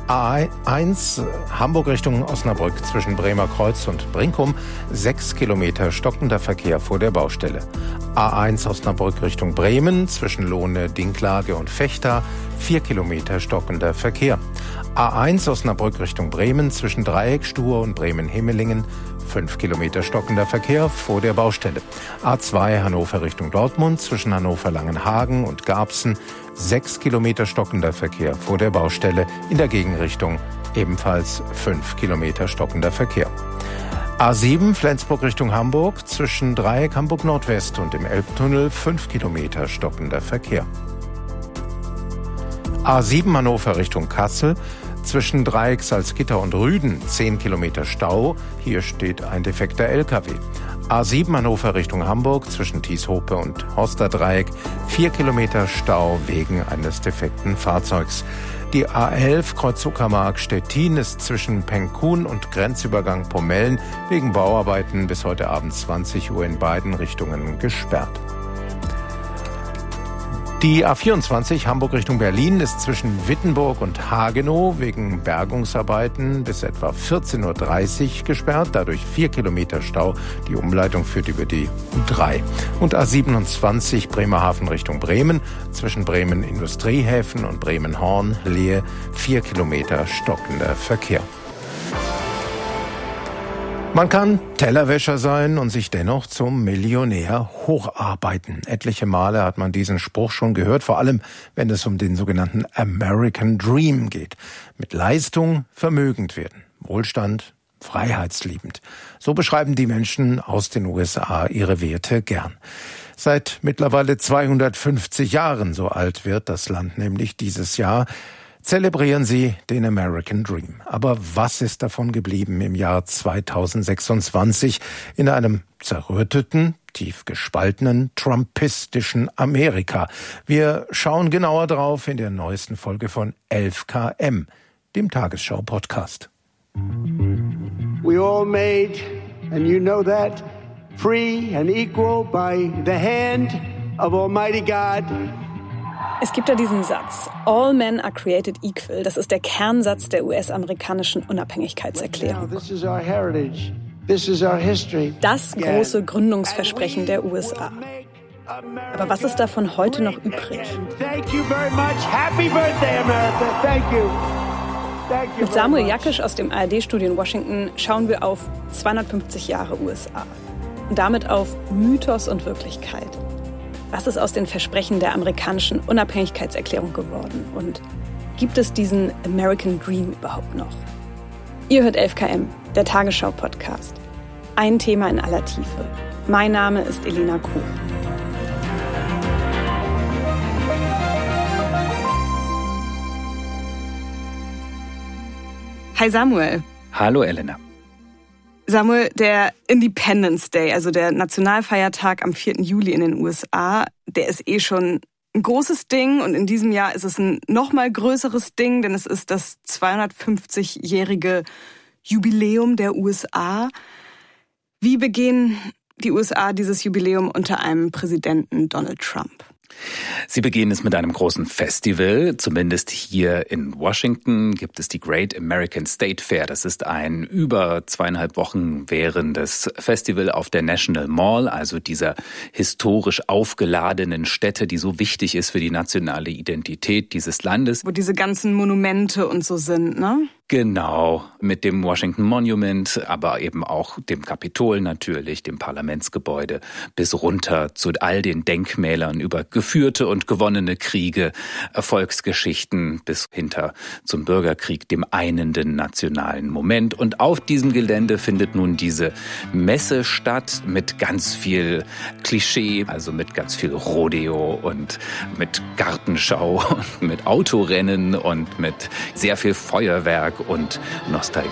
A1 Hamburg Richtung Osnabrück zwischen Bremer Kreuz und Brinkum 6 Kilometer stockender Verkehr vor der Baustelle. A1 Osnabrück Richtung Bremen zwischen Lohne, Dinklage und Vechta 4 Kilometer stockender Verkehr. A1 Osnabrück Richtung Bremen zwischen Dreieckstuhr und Bremen-Himmelingen 5 Kilometer stockender Verkehr vor der Baustelle. A2 Hannover Richtung Dortmund zwischen Hannover-Langenhagen und Garbsen 6 Kilometer stockender Verkehr vor der Baustelle. In der Gegenrichtung ebenfalls 5 Kilometer stockender Verkehr. A7 Flensburg Richtung Hamburg zwischen Dreieck Hamburg Nordwest und dem Elbtunnel 5 Kilometer stockender Verkehr. A7 Hannover Richtung Kassel zwischen Dreieck Salzgitter und Rüden 10 Kilometer Stau. Hier steht ein defekter LKW. A7 Hannover Richtung Hamburg zwischen Thieshope und Horsterdreieck 4 Kilometer Stau wegen eines defekten Fahrzeugs. Die A11 Kreuz Uckermark Stettin ist zwischen Penkun und Grenzübergang Pomellen wegen Bauarbeiten bis heute Abend 20 Uhr in beiden Richtungen gesperrt. Die A24 Hamburg Richtung Berlin ist zwischen Wittenburg und Hagenow wegen Bergungsarbeiten bis etwa 14.30 Uhr gesperrt, dadurch 4 Kilometer Stau. Die Umleitung führt über die U3. Und A27 Bremerhaven Richtung Bremen zwischen Bremen Industriehäfen und Bremen-Horn-Lehe 4 Kilometer stockender Verkehr. Man kann Tellerwäscher sein und sich dennoch zum Millionär hocharbeiten. Etliche Male hat man diesen Spruch schon gehört, vor allem wenn es um den sogenannten American Dream geht. Mit Leistung vermögend werden, Wohlstand, freiheitsliebend. So beschreiben die Menschen aus den USA ihre Werte gern. Seit mittlerweile 250 Jahren, so alt wird das Land nämlich dieses Jahr, zelebrieren sie den American Dream. Aber was ist davon geblieben im Jahr 2026 in einem zerrütteten, tief gespaltenen, trumpistischen Amerika? Wir schauen genauer drauf in der neuesten Folge von 11KM, dem Tagesschau-Podcast. We all made, and you know that, free and equal by the hand of Almighty God. Es gibt ja diesen Satz, all men are created equal. Das ist der Kernsatz der US-amerikanischen Unabhängigkeitserklärung. Das große Gründungsversprechen der USA. Aber was ist davon heute noch übrig? Mit Samuel Jakisch aus dem ARD-Studio in Washington schauen wir auf 250 Jahre USA. Und damit auf Mythos und Wirklichkeit. Was ist aus den Versprechen der amerikanischen Unabhängigkeitserklärung geworden? Und gibt es diesen American Dream überhaupt noch? Ihr hört 11KM, der Tagesschau-Podcast. Ein Thema in aller Tiefe. Mein Name ist Elena Kuh. Hi Samuel. Hallo Elena. Samuel, der Independence Day, also der Nationalfeiertag am 4. Juli in den USA, der ist schon ein großes Ding und in diesem Jahr ist es ein noch mal größeres Ding, denn es ist das 250-jährige Jubiläum der USA. Wie begehen die USA dieses Jubiläum unter einem Präsidenten Donald Trump? Sie begehen es mit einem großen Festival. Zumindest hier in Washington gibt es die Great American State Fair. Das ist ein über 2,5 Wochen währendes Festival auf der National Mall, also dieser historisch aufgeladenen Stätte, die so wichtig ist für die nationale Identität dieses Landes. Wo diese ganzen Monumente und so sind, ne? Genau, mit dem Washington Monument, aber eben auch dem Kapitol natürlich, dem Parlamentsgebäude, bis runter zu all den Denkmälern über geführte und gewonnene Kriege, Erfolgsgeschichten bis hinter zum Bürgerkrieg, dem einenden nationalen Moment. Und auf diesem Gelände findet nun diese Messe statt mit ganz viel Klischee, also mit ganz viel Rodeo und mit Gartenschau und mit Autorennen und mit sehr viel Feuerwerk und Nostalgie.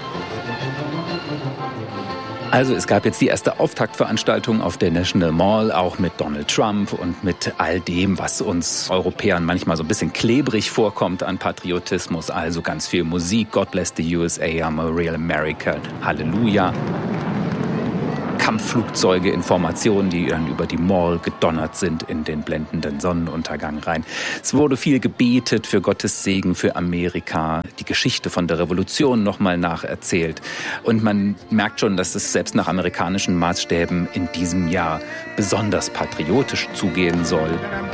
Also es gab jetzt die erste Auftaktveranstaltung auf der National Mall, auch mit Donald Trump und mit all dem, was uns Europäern manchmal so ein bisschen klebrig vorkommt an Patriotismus. Also ganz viel Musik, God bless the USA, I'm a real American, Halleluja. Kampfflugzeuge in Formation, die dann über die Mall gedonnert sind in den blendenden Sonnenuntergang rein. Es wurde viel gebetet für Gottes Segen für Amerika, die Geschichte von der Revolution nochmal nacherzählt. Und man merkt schon, dass es selbst nach amerikanischen Maßstäben in diesem Jahr besonders patriotisch zugehen soll.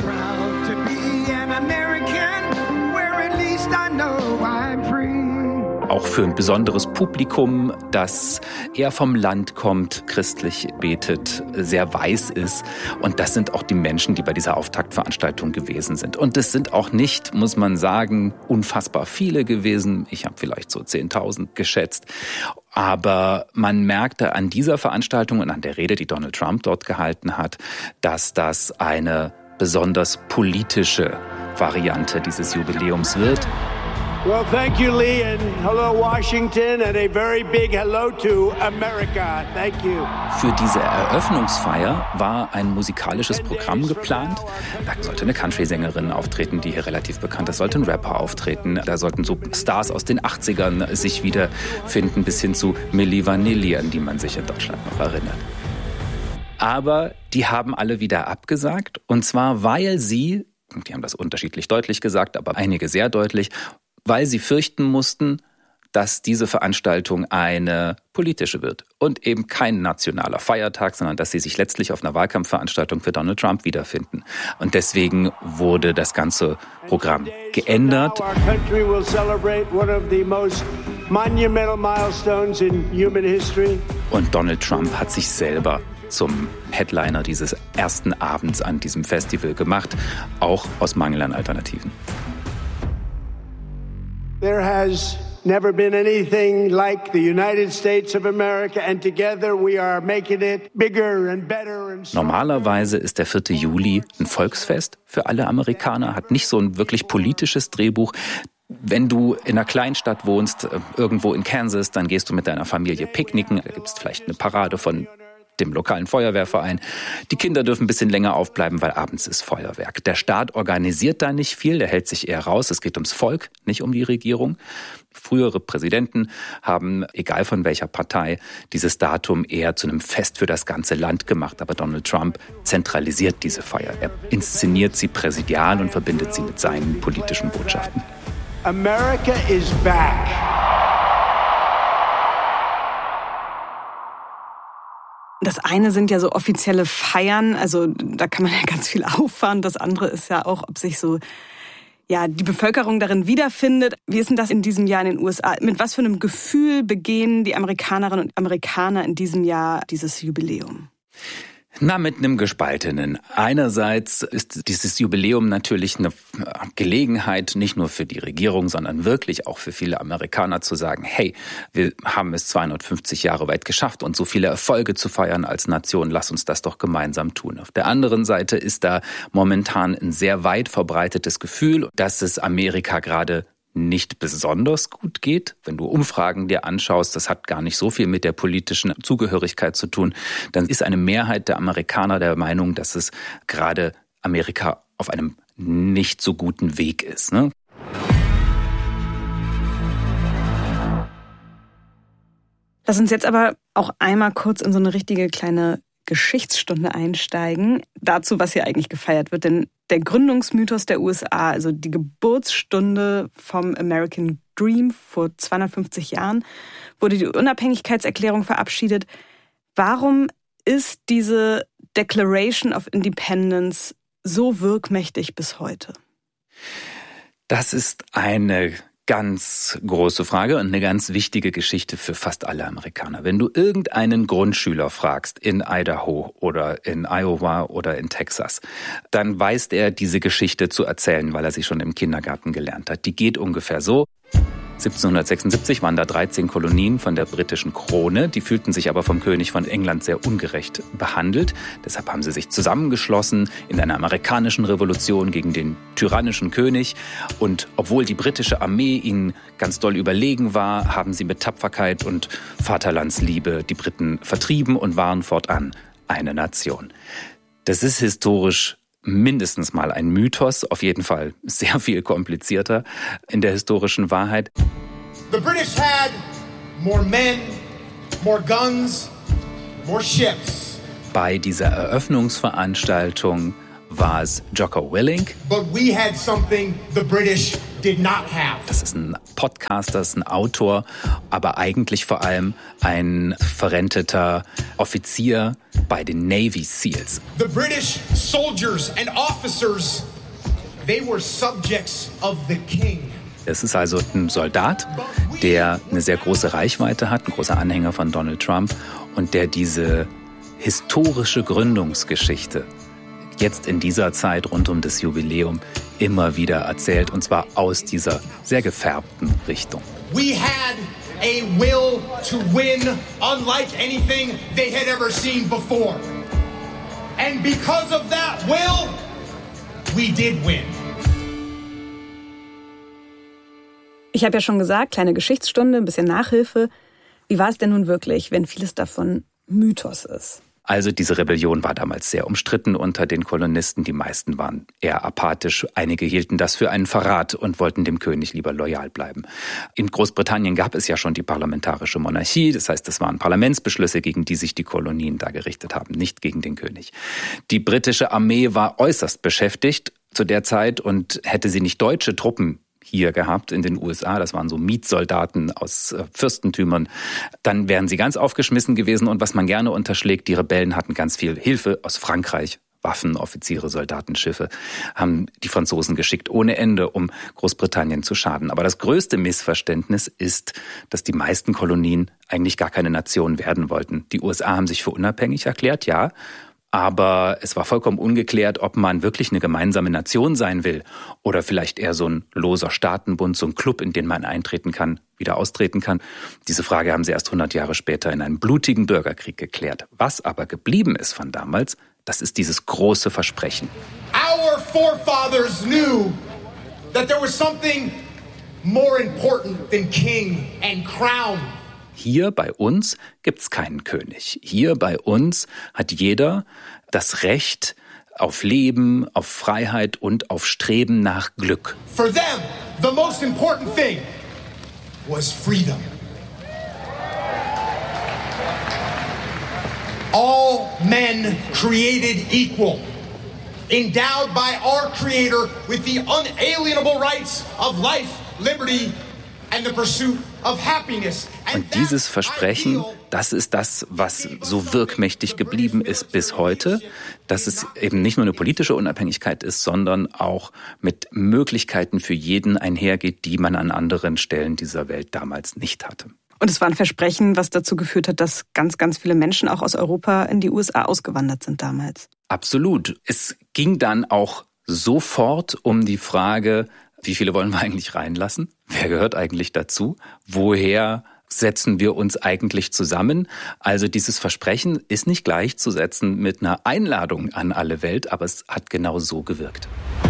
Auch für ein besonderes Publikum, das eher vom Land kommt, christlich betet, sehr weiß ist. Und das sind auch die Menschen, die bei dieser Auftaktveranstaltung gewesen sind. Und das sind auch nicht, muss man sagen, unfassbar viele gewesen. Ich habe vielleicht so 10.000 geschätzt. Aber man merkte an dieser Veranstaltung und an der Rede, die Donald Trump dort gehalten hat, dass das eine besonders politische Variante dieses Jubiläums wird. Well, thank you, Lee, and hello, Washington, and a very big hello to America. Thank you. Für diese Eröffnungsfeier war ein musikalisches Programm geplant. Da sollte eine Country-Sängerin auftreten, die hier relativ bekannt ist, sollte ein Rapper auftreten. Da sollten so Stars aus den 80ern sich wiederfinden, bis hin zu Milli Vanilli, an die man sich in Deutschland noch erinnert. Aber die haben alle wieder abgesagt, und zwar, weil sie, die haben das unterschiedlich deutlich gesagt, aber einige sehr deutlich, weil sie fürchten mussten, dass diese Veranstaltung eine politische wird und eben kein nationaler Feiertag, sondern dass sie sich letztlich auf einer Wahlkampfveranstaltung für Donald Trump wiederfinden. Und deswegen wurde das ganze Programm geändert. Und Donald Trump hat sich selber zum Headliner dieses ersten Abends an diesem Festival gemacht, auch aus Mangel an Alternativen. There has never been anything like the United States of America, and together we are making it bigger and better and stronger. Normalerweise ist der 4. Juli ein Volksfest für alle Amerikaner, hat nicht so ein wirklich politisches Drehbuch. Wenn du in einer Kleinstadt wohnst, irgendwo in Kansas, dann gehst du mit deiner Familie picknicken. Da gibt es vielleicht eine Parade von dem lokalen Feuerwehrverein. Die Kinder dürfen ein bisschen länger aufbleiben, weil abends ist Feuerwerk. Der Staat organisiert da nicht viel, der hält sich eher raus. Es geht ums Volk, nicht um die Regierung. Frühere Präsidenten haben, egal von welcher Partei, dieses Datum eher zu einem Fest für das ganze Land gemacht. Aber Donald Trump zentralisiert diese Feier. Er inszeniert sie präsidial und verbindet sie mit seinen politischen Botschaften. America is back. Das eine sind ja so offizielle Feiern, also da kann man ja ganz viel auffahren. Das andere ist ja auch, ob sich so die Bevölkerung darin wiederfindet. Wie ist denn das in diesem Jahr in den USA? Mit was für einem Gefühl begehen die Amerikanerinnen und Amerikaner in diesem Jahr dieses Jubiläum? Mit einem gespaltenen. Einerseits ist dieses Jubiläum natürlich eine Gelegenheit, nicht nur für die Regierung, sondern wirklich auch für viele Amerikaner zu sagen, hey, wir haben es 250 Jahre weit geschafft und so viele Erfolge zu feiern als Nation, lass uns das doch gemeinsam tun. Auf der anderen Seite ist da momentan ein sehr weit verbreitetes Gefühl, dass es Amerika gerade nicht besonders gut geht. Wenn du Umfragen dir anschaust, das hat gar nicht so viel mit der politischen Zugehörigkeit zu tun, dann ist eine Mehrheit der Amerikaner der Meinung, dass es gerade Amerika auf einem nicht so guten Weg ist, ne? Lass uns jetzt aber auch einmal kurz in so eine richtige kleine Geschichtsstunde einsteigen, dazu, was hier eigentlich gefeiert wird. Denn der Gründungsmythos der USA, also die Geburtsstunde vom American Dream vor 250 Jahren, wurde die Unabhängigkeitserklärung verabschiedet. Warum ist diese Declaration of Independence so wirkmächtig bis heute? Das ist eine ganz große Frage und eine ganz wichtige Geschichte für fast alle Amerikaner. Wenn du irgendeinen Grundschüler fragst in Idaho oder in Iowa oder in Texas, dann weiß er, diese Geschichte zu erzählen, weil er sie schon im Kindergarten gelernt hat. Die geht ungefähr so. 1776 waren da 13 Kolonien von der britischen Krone. Die fühlten sich aber vom König von England sehr ungerecht behandelt. Deshalb haben sie sich zusammengeschlossen in einer amerikanischen Revolution gegen den tyrannischen König. Und obwohl die britische Armee ihnen ganz doll überlegen war, haben sie mit Tapferkeit und Vaterlandsliebe die Briten vertrieben und waren fortan eine Nation. Das ist historisch mindestens mal ein Mythos, auf jeden Fall sehr viel komplizierter in der historischen Wahrheit. The British had more men, more guns, more ships. Bei dieser Eröffnungsveranstaltung war es Jocko Willink. But we had something the British did not have. Das ist ein Podcaster, das ist ein Autor, aber eigentlich vor allem ein verrenteter Offizier bei den Navy Seals. The British soldiers and officers, they were subjects of the king. Es ist also ein Soldat, der eine sehr große Reichweite hat, ein großer Anhänger von Donald Trump und der diese historische Gründungsgeschichte jetzt in dieser Zeit rund um das Jubiläum immer wieder erzählt, und zwar aus dieser sehr gefärbten Richtung. We had a will to win unlike anything they had ever seen before. And because of that will, we did win. Ich habe ja schon gesagt, kleine Geschichtsstunde, ein bisschen Nachhilfe. Wie war es denn nun wirklich, wenn vieles davon Mythos ist? Also diese Rebellion war damals sehr umstritten unter den Kolonisten. Die meisten waren eher apathisch. Einige hielten das für einen Verrat und wollten dem König lieber loyal bleiben. In Großbritannien gab es ja schon die parlamentarische Monarchie. Das heißt, es waren Parlamentsbeschlüsse, gegen die sich die Kolonien da gerichtet haben, nicht gegen den König. Die britische Armee war äußerst beschäftigt zu der Zeit, und hätte sie nicht deutsche Truppen hier gehabt in den USA, das waren so Mietsoldaten aus Fürstentümern, dann wären sie ganz aufgeschmissen gewesen. Und was man gerne unterschlägt, die Rebellen hatten ganz viel Hilfe aus Frankreich. Waffen, Offiziere, Soldatenschiffe haben die Franzosen geschickt ohne Ende, um Großbritannien zu schaden. Aber das größte Missverständnis ist, dass die meisten Kolonien eigentlich gar keine Nation werden wollten. Die USA haben sich für unabhängig erklärt, ja. Aber es war vollkommen ungeklärt, ob man wirklich eine gemeinsame Nation sein will oder vielleicht eher so ein loser Staatenbund, so ein Club, in den man eintreten kann, wieder austreten kann. Diese Frage haben sie erst 100 Jahre später in einem blutigen Bürgerkrieg geklärt. Was aber geblieben ist von damals, das ist dieses große Versprechen. Our forefathers knew that there was something more important than king and crown. Hier bei uns gibt's keinen König. Hier bei uns hat jeder das Recht auf Leben, auf Freiheit und auf Streben nach Glück. For them, the most important thing was freedom. All men created equal, endowed by our Creator with the unalienable rights of life, liberty and the pursuit of happiness. Und dieses Versprechen, das ist das, was so wirkmächtig geblieben ist bis heute, dass es eben nicht nur eine politische Unabhängigkeit ist, sondern auch mit Möglichkeiten für jeden einhergeht, die man an anderen Stellen dieser Welt damals nicht hatte. Und es war ein Versprechen, was dazu geführt hat, dass ganz, ganz viele Menschen auch aus Europa in die USA ausgewandert sind damals. Absolut. Es ging dann auch sofort um die Frage, wie viele wollen wir eigentlich reinlassen? Wer gehört eigentlich dazu? Woher setzen wir uns eigentlich zusammen? Also dieses Versprechen ist nicht gleichzusetzen mit einer Einladung an alle Welt, aber es hat genau so gewirkt.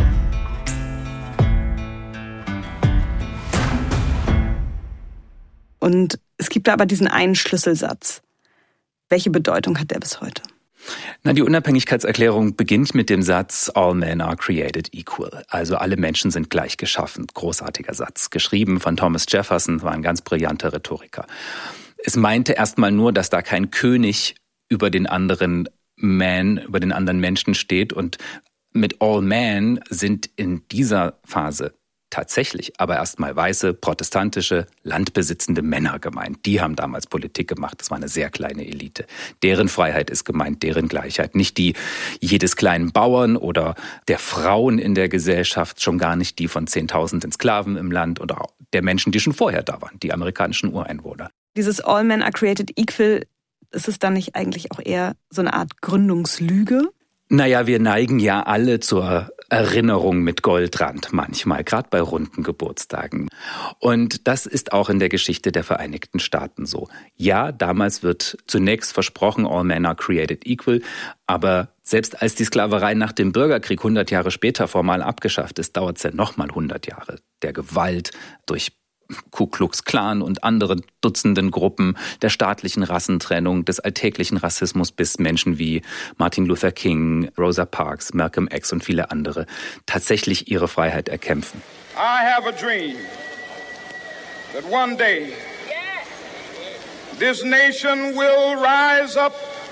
Und es gibt da aber diesen einen Schlüsselsatz. Welche Bedeutung hat der bis heute? Na, die Unabhängigkeitserklärung beginnt mit dem Satz All men are created equal. Also alle Menschen sind gleich geschaffen. Großartiger Satz. Geschrieben von Thomas Jefferson, war ein ganz brillanter Rhetoriker. Es meinte erstmal nur, dass da kein König über den anderen über den anderen Menschen steht. Und mit All men sind in dieser Phase tatsächlich aber erstmal weiße, protestantische, landbesitzende Männer gemeint. Die haben damals Politik gemacht. Das war eine sehr kleine Elite. Deren Freiheit ist gemeint, deren Gleichheit. Nicht die jedes kleinen Bauern oder der Frauen in der Gesellschaft, schon gar nicht die von Zehntausenden Sklaven im Land oder der Menschen, die schon vorher da waren, die amerikanischen Ureinwohner. Dieses All men are created equal, ist es dann nicht eigentlich auch eher so eine Art Gründungslüge? Naja, wir neigen ja alle zur Erinnerung mit Goldrand manchmal, gerade bei runden Geburtstagen. Und das ist auch in der Geschichte der Vereinigten Staaten so. Ja, damals wird zunächst versprochen, all men are created equal, aber selbst als die Sklaverei nach dem Bürgerkrieg 100 Jahre später formal abgeschafft ist, dauert es ja nochmal 100 Jahre der Gewalt durch Ku Klux Klan und anderen Dutzenden Gruppen, der staatlichen Rassentrennung, des alltäglichen Rassismus, bis Menschen wie Martin Luther King, Rosa Parks, Malcolm X und viele andere tatsächlich ihre Freiheit erkämpfen. I have a dream that one day this nation will rise up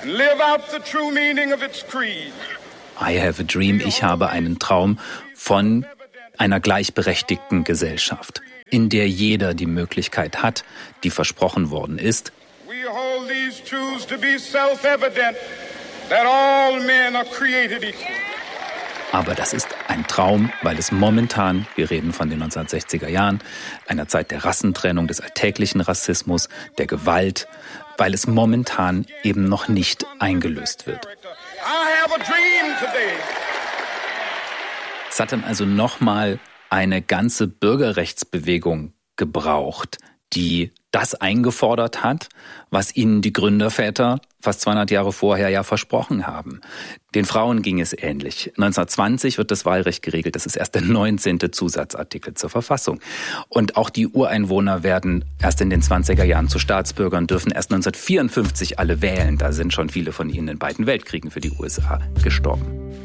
and live out the true meaning of its creed. I have a dream, ich habe einen Traum von einer gleichberechtigten Gesellschaft, in der jeder die Möglichkeit hat, die versprochen worden ist. We hold these truths to be self-evident, that all men are created equal. Aber das ist ein Traum, weil es momentan, wir reden von den 1960er Jahren, einer Zeit der Rassentrennung, des alltäglichen Rassismus, der Gewalt, weil es momentan eben noch nicht eingelöst wird. I have a dream today. Es hat dann also nochmal eine ganze Bürgerrechtsbewegung gebraucht, die das eingefordert hat, was ihnen die Gründerväter fast 200 Jahre vorher ja versprochen haben. Den Frauen ging es ähnlich. 1920 wird das Wahlrecht geregelt. Das ist erst der 19. Zusatzartikel zur Verfassung. Und auch die Ureinwohner werden erst in den 20er Jahren zu Staatsbürgern, dürfen erst 1954 alle wählen. Da sind schon viele von ihnen in beiden Weltkriegen für die USA gestorben.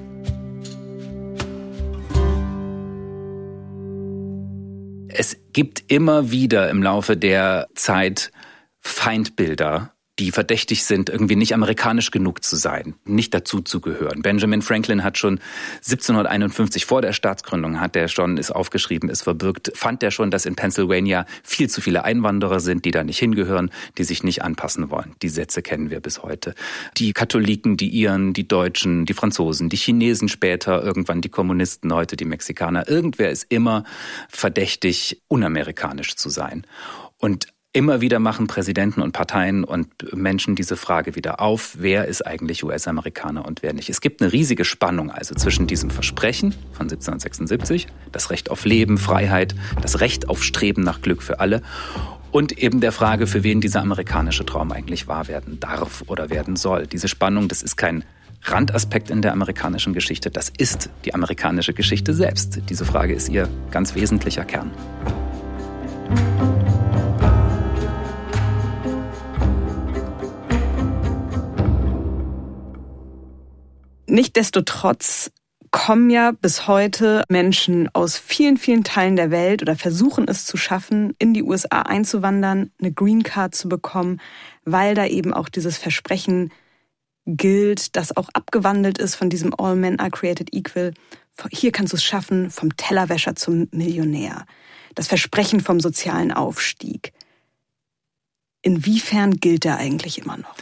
Es gibt immer wieder im Laufe der Zeit Feindbilder, die verdächtig sind, irgendwie nicht amerikanisch genug zu sein, nicht dazu zu gehören. Benjamin Franklin hat schon 1751 vor der Staatsgründung, ist aufgeschrieben, ist verbürgt, fand er schon, dass in Pennsylvania viel zu viele Einwanderer sind, die da nicht hingehören, die sich nicht anpassen wollen. Die Sätze kennen wir bis heute. Die Katholiken, die Iren, die Deutschen, die Franzosen, die Chinesen später, irgendwann die Kommunisten, heute die Mexikaner. Irgendwer ist immer verdächtig, unamerikanisch zu sein. Und immer wieder machen Präsidenten und Parteien und Menschen diese Frage wieder auf, wer ist eigentlich US-Amerikaner und wer nicht. Es gibt eine riesige Spannung also zwischen diesem Versprechen von 1776, das Recht auf Leben, Freiheit, das Recht auf Streben nach Glück für alle und eben der Frage, für wen dieser amerikanische Traum eigentlich wahr werden darf oder werden soll. Diese Spannung, das ist kein Randaspekt in der amerikanischen Geschichte, das ist die amerikanische Geschichte selbst. Diese Frage ist ihr ganz wesentlicher Kern. Nichtsdestotrotz kommen ja bis heute Menschen aus vielen, vielen Teilen der Welt oder versuchen es zu schaffen, in die USA einzuwandern, eine Green Card zu bekommen, weil da eben auch dieses Versprechen gilt, das auch abgewandelt ist von diesem All Men are created equal. Hier kannst du es schaffen, vom Tellerwäscher zum Millionär. Das Versprechen vom sozialen Aufstieg. Inwiefern gilt der eigentlich immer noch?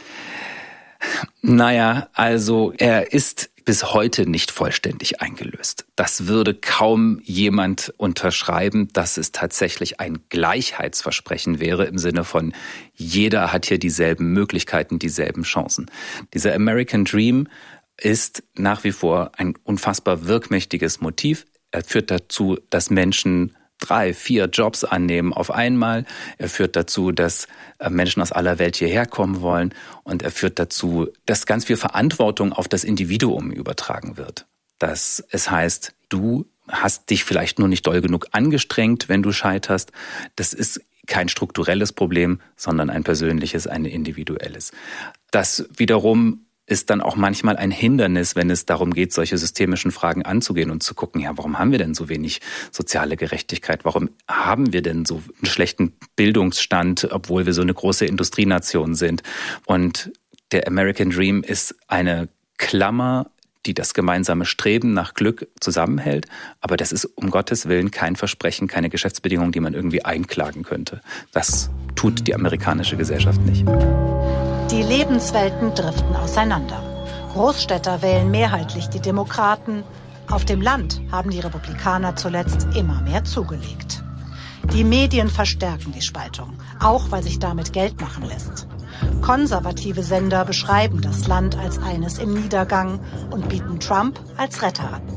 Naja, also er ist bis heute nicht vollständig eingelöst. Das würde kaum jemand unterschreiben, dass es tatsächlich ein Gleichheitsversprechen wäre im Sinne von jeder hat hier dieselben Möglichkeiten, dieselben Chancen. Dieser American Dream ist nach wie vor ein unfassbar wirkmächtiges Motiv. Er führt dazu, dass Menschen 3, 4 Jobs annehmen auf einmal. Er führt dazu, dass Menschen aus aller Welt hierher kommen wollen. Und er führt dazu, dass ganz viel Verantwortung auf das Individuum übertragen wird. Dass es heißt, du hast dich vielleicht nur nicht doll genug angestrengt, wenn du scheiterst. Das ist kein strukturelles Problem, sondern ein persönliches, ein individuelles. Das wiederum ist dann auch manchmal ein Hindernis, wenn es darum geht, solche systemischen Fragen anzugehen und zu gucken, ja, warum haben wir denn so wenig soziale Gerechtigkeit? Warum haben wir denn so einen schlechten Bildungsstand, obwohl wir so eine große Industrienation sind? Und der American Dream ist eine Klammer, die das gemeinsame Streben nach Glück zusammenhält. Aber das ist um Gottes Willen kein Versprechen, keine Geschäftsbedingung, die man irgendwie einklagen könnte. Das tut die amerikanische Gesellschaft nicht. Die Lebenswelten driften auseinander. Großstädter wählen mehrheitlich die Demokraten. Auf dem Land haben die Republikaner zuletzt immer mehr zugelegt. Die Medien verstärken die Spaltung, auch weil sich damit Geld machen lässt. Konservative Sender beschreiben das Land als eines im Niedergang und bieten Trump als Retter an.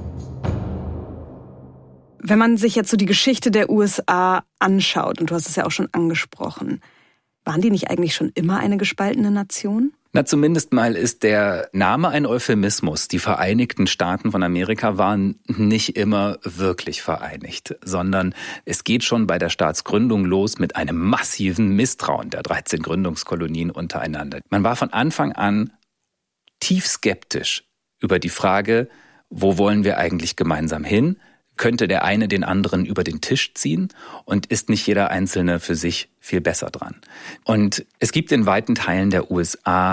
Wenn man sich jetzt so die Geschichte der USA anschaut, und du hast es ja auch schon angesprochen, waren die nicht eigentlich schon immer eine gespaltene Nation? Na, zumindest mal ist der Name ein Euphemismus. Die Vereinigten Staaten von Amerika waren nicht immer wirklich vereinigt, sondern es geht schon bei der Staatsgründung los mit einem massiven Misstrauen der 13 Gründungskolonien untereinander. Man war von Anfang an tief skeptisch über die Frage, wo wollen wir eigentlich gemeinsam hin? Könnte der eine den anderen über den Tisch ziehen und ist nicht jeder Einzelne für sich viel besser dran? Und es gibt in weiten Teilen der USA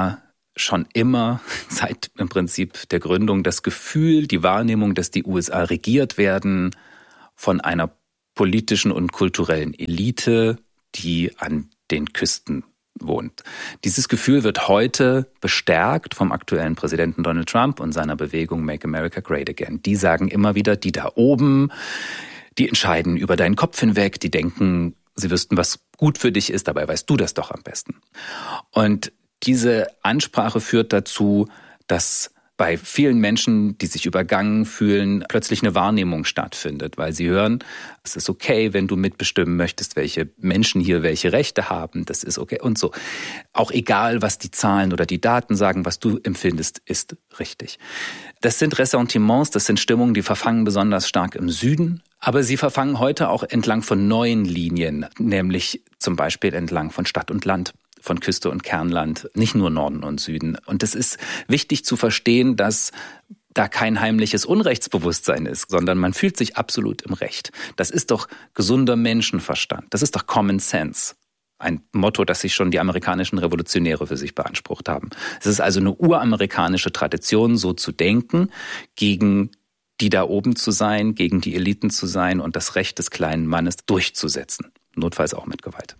schon immer, seit im Prinzip der Gründung, das Gefühl, die Wahrnehmung, dass die USA regiert werden von einer politischen und kulturellen Elite, die an den Küsten wohnt. Dieses Gefühl wird heute bestärkt vom aktuellen Präsidenten Donald Trump und seiner Bewegung Make America Great Again. Die sagen immer wieder, die da oben, die entscheiden über deinen Kopf hinweg, die denken, sie wüssten, was gut für dich ist, dabei weißt du das doch am besten. Und diese Ansprache führt dazu, dass bei vielen Menschen, die sich übergangen fühlen, plötzlich eine Wahrnehmung stattfindet, weil sie hören, es ist okay, wenn du mitbestimmen möchtest, welche Menschen hier welche Rechte haben, das ist okay und so. Auch egal, was die Zahlen oder die Daten sagen, was du empfindest, ist richtig. Das sind Ressentiments, das sind Stimmungen, die verfangen besonders stark im Süden, aber sie verfangen heute auch entlang von neuen Linien, nämlich zum Beispiel entlang von Stadt und Land, von Küste und Kernland, nicht nur Norden und Süden. Und es ist wichtig zu verstehen, dass da kein heimliches Unrechtsbewusstsein ist, sondern man fühlt sich absolut im Recht. Das ist doch gesunder Menschenverstand. Das ist doch Common Sense. Ein Motto, das sich schon die amerikanischen Revolutionäre für sich beansprucht haben. Es ist also eine uramerikanische Tradition, so zu denken, gegen die da oben zu sein, gegen die Eliten zu sein und das Recht des kleinen Mannes durchzusetzen. Notfalls auch mit Gewalt.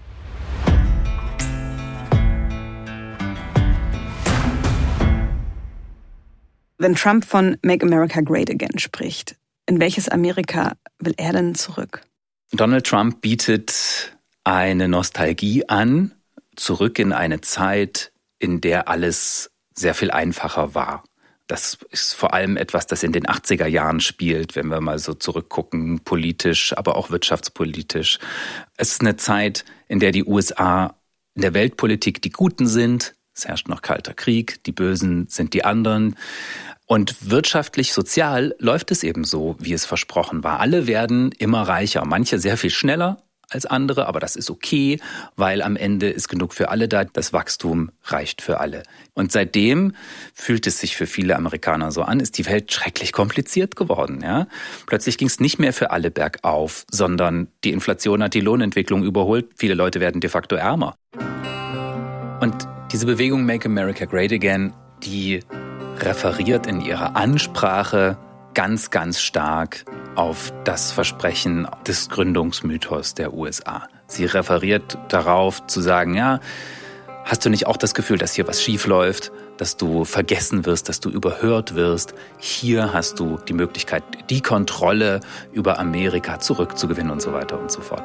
Wenn Trump von Make America Great Again spricht, in welches Amerika will er denn zurück? Donald Trump bietet eine Nostalgie an, zurück in eine Zeit, in der alles sehr viel einfacher war. Das ist vor allem etwas, das in den 80er Jahren spielt, wenn wir mal so zurückgucken, politisch, aber auch wirtschaftspolitisch. Es ist eine Zeit, in der die USA in der Weltpolitik die Guten sind. Es herrscht noch Kalter Krieg, die Bösen sind die anderen. Und wirtschaftlich, sozial läuft es eben so, wie es versprochen war. Alle werden immer reicher, manche sehr viel schneller als andere, aber das ist okay, weil am Ende ist genug für alle da. Das Wachstum reicht für alle. Und seitdem fühlt es sich für viele Amerikaner so an, ist die Welt schrecklich kompliziert geworden. Ja? Plötzlich ging es nicht mehr für alle bergauf, sondern die Inflation hat die Lohnentwicklung überholt. Viele Leute werden de facto ärmer. Und diese Bewegung Make America Great Again, die referiert in ihrer Ansprache ganz, ganz stark auf das Versprechen des Gründungsmythos der USA. Sie referiert darauf zu sagen, ja, hast du nicht auch das Gefühl, dass hier was schief läuft, dass du vergessen wirst, dass du überhört wirst? Hier hast du die Möglichkeit, die Kontrolle über Amerika zurückzugewinnen und so weiter und so fort.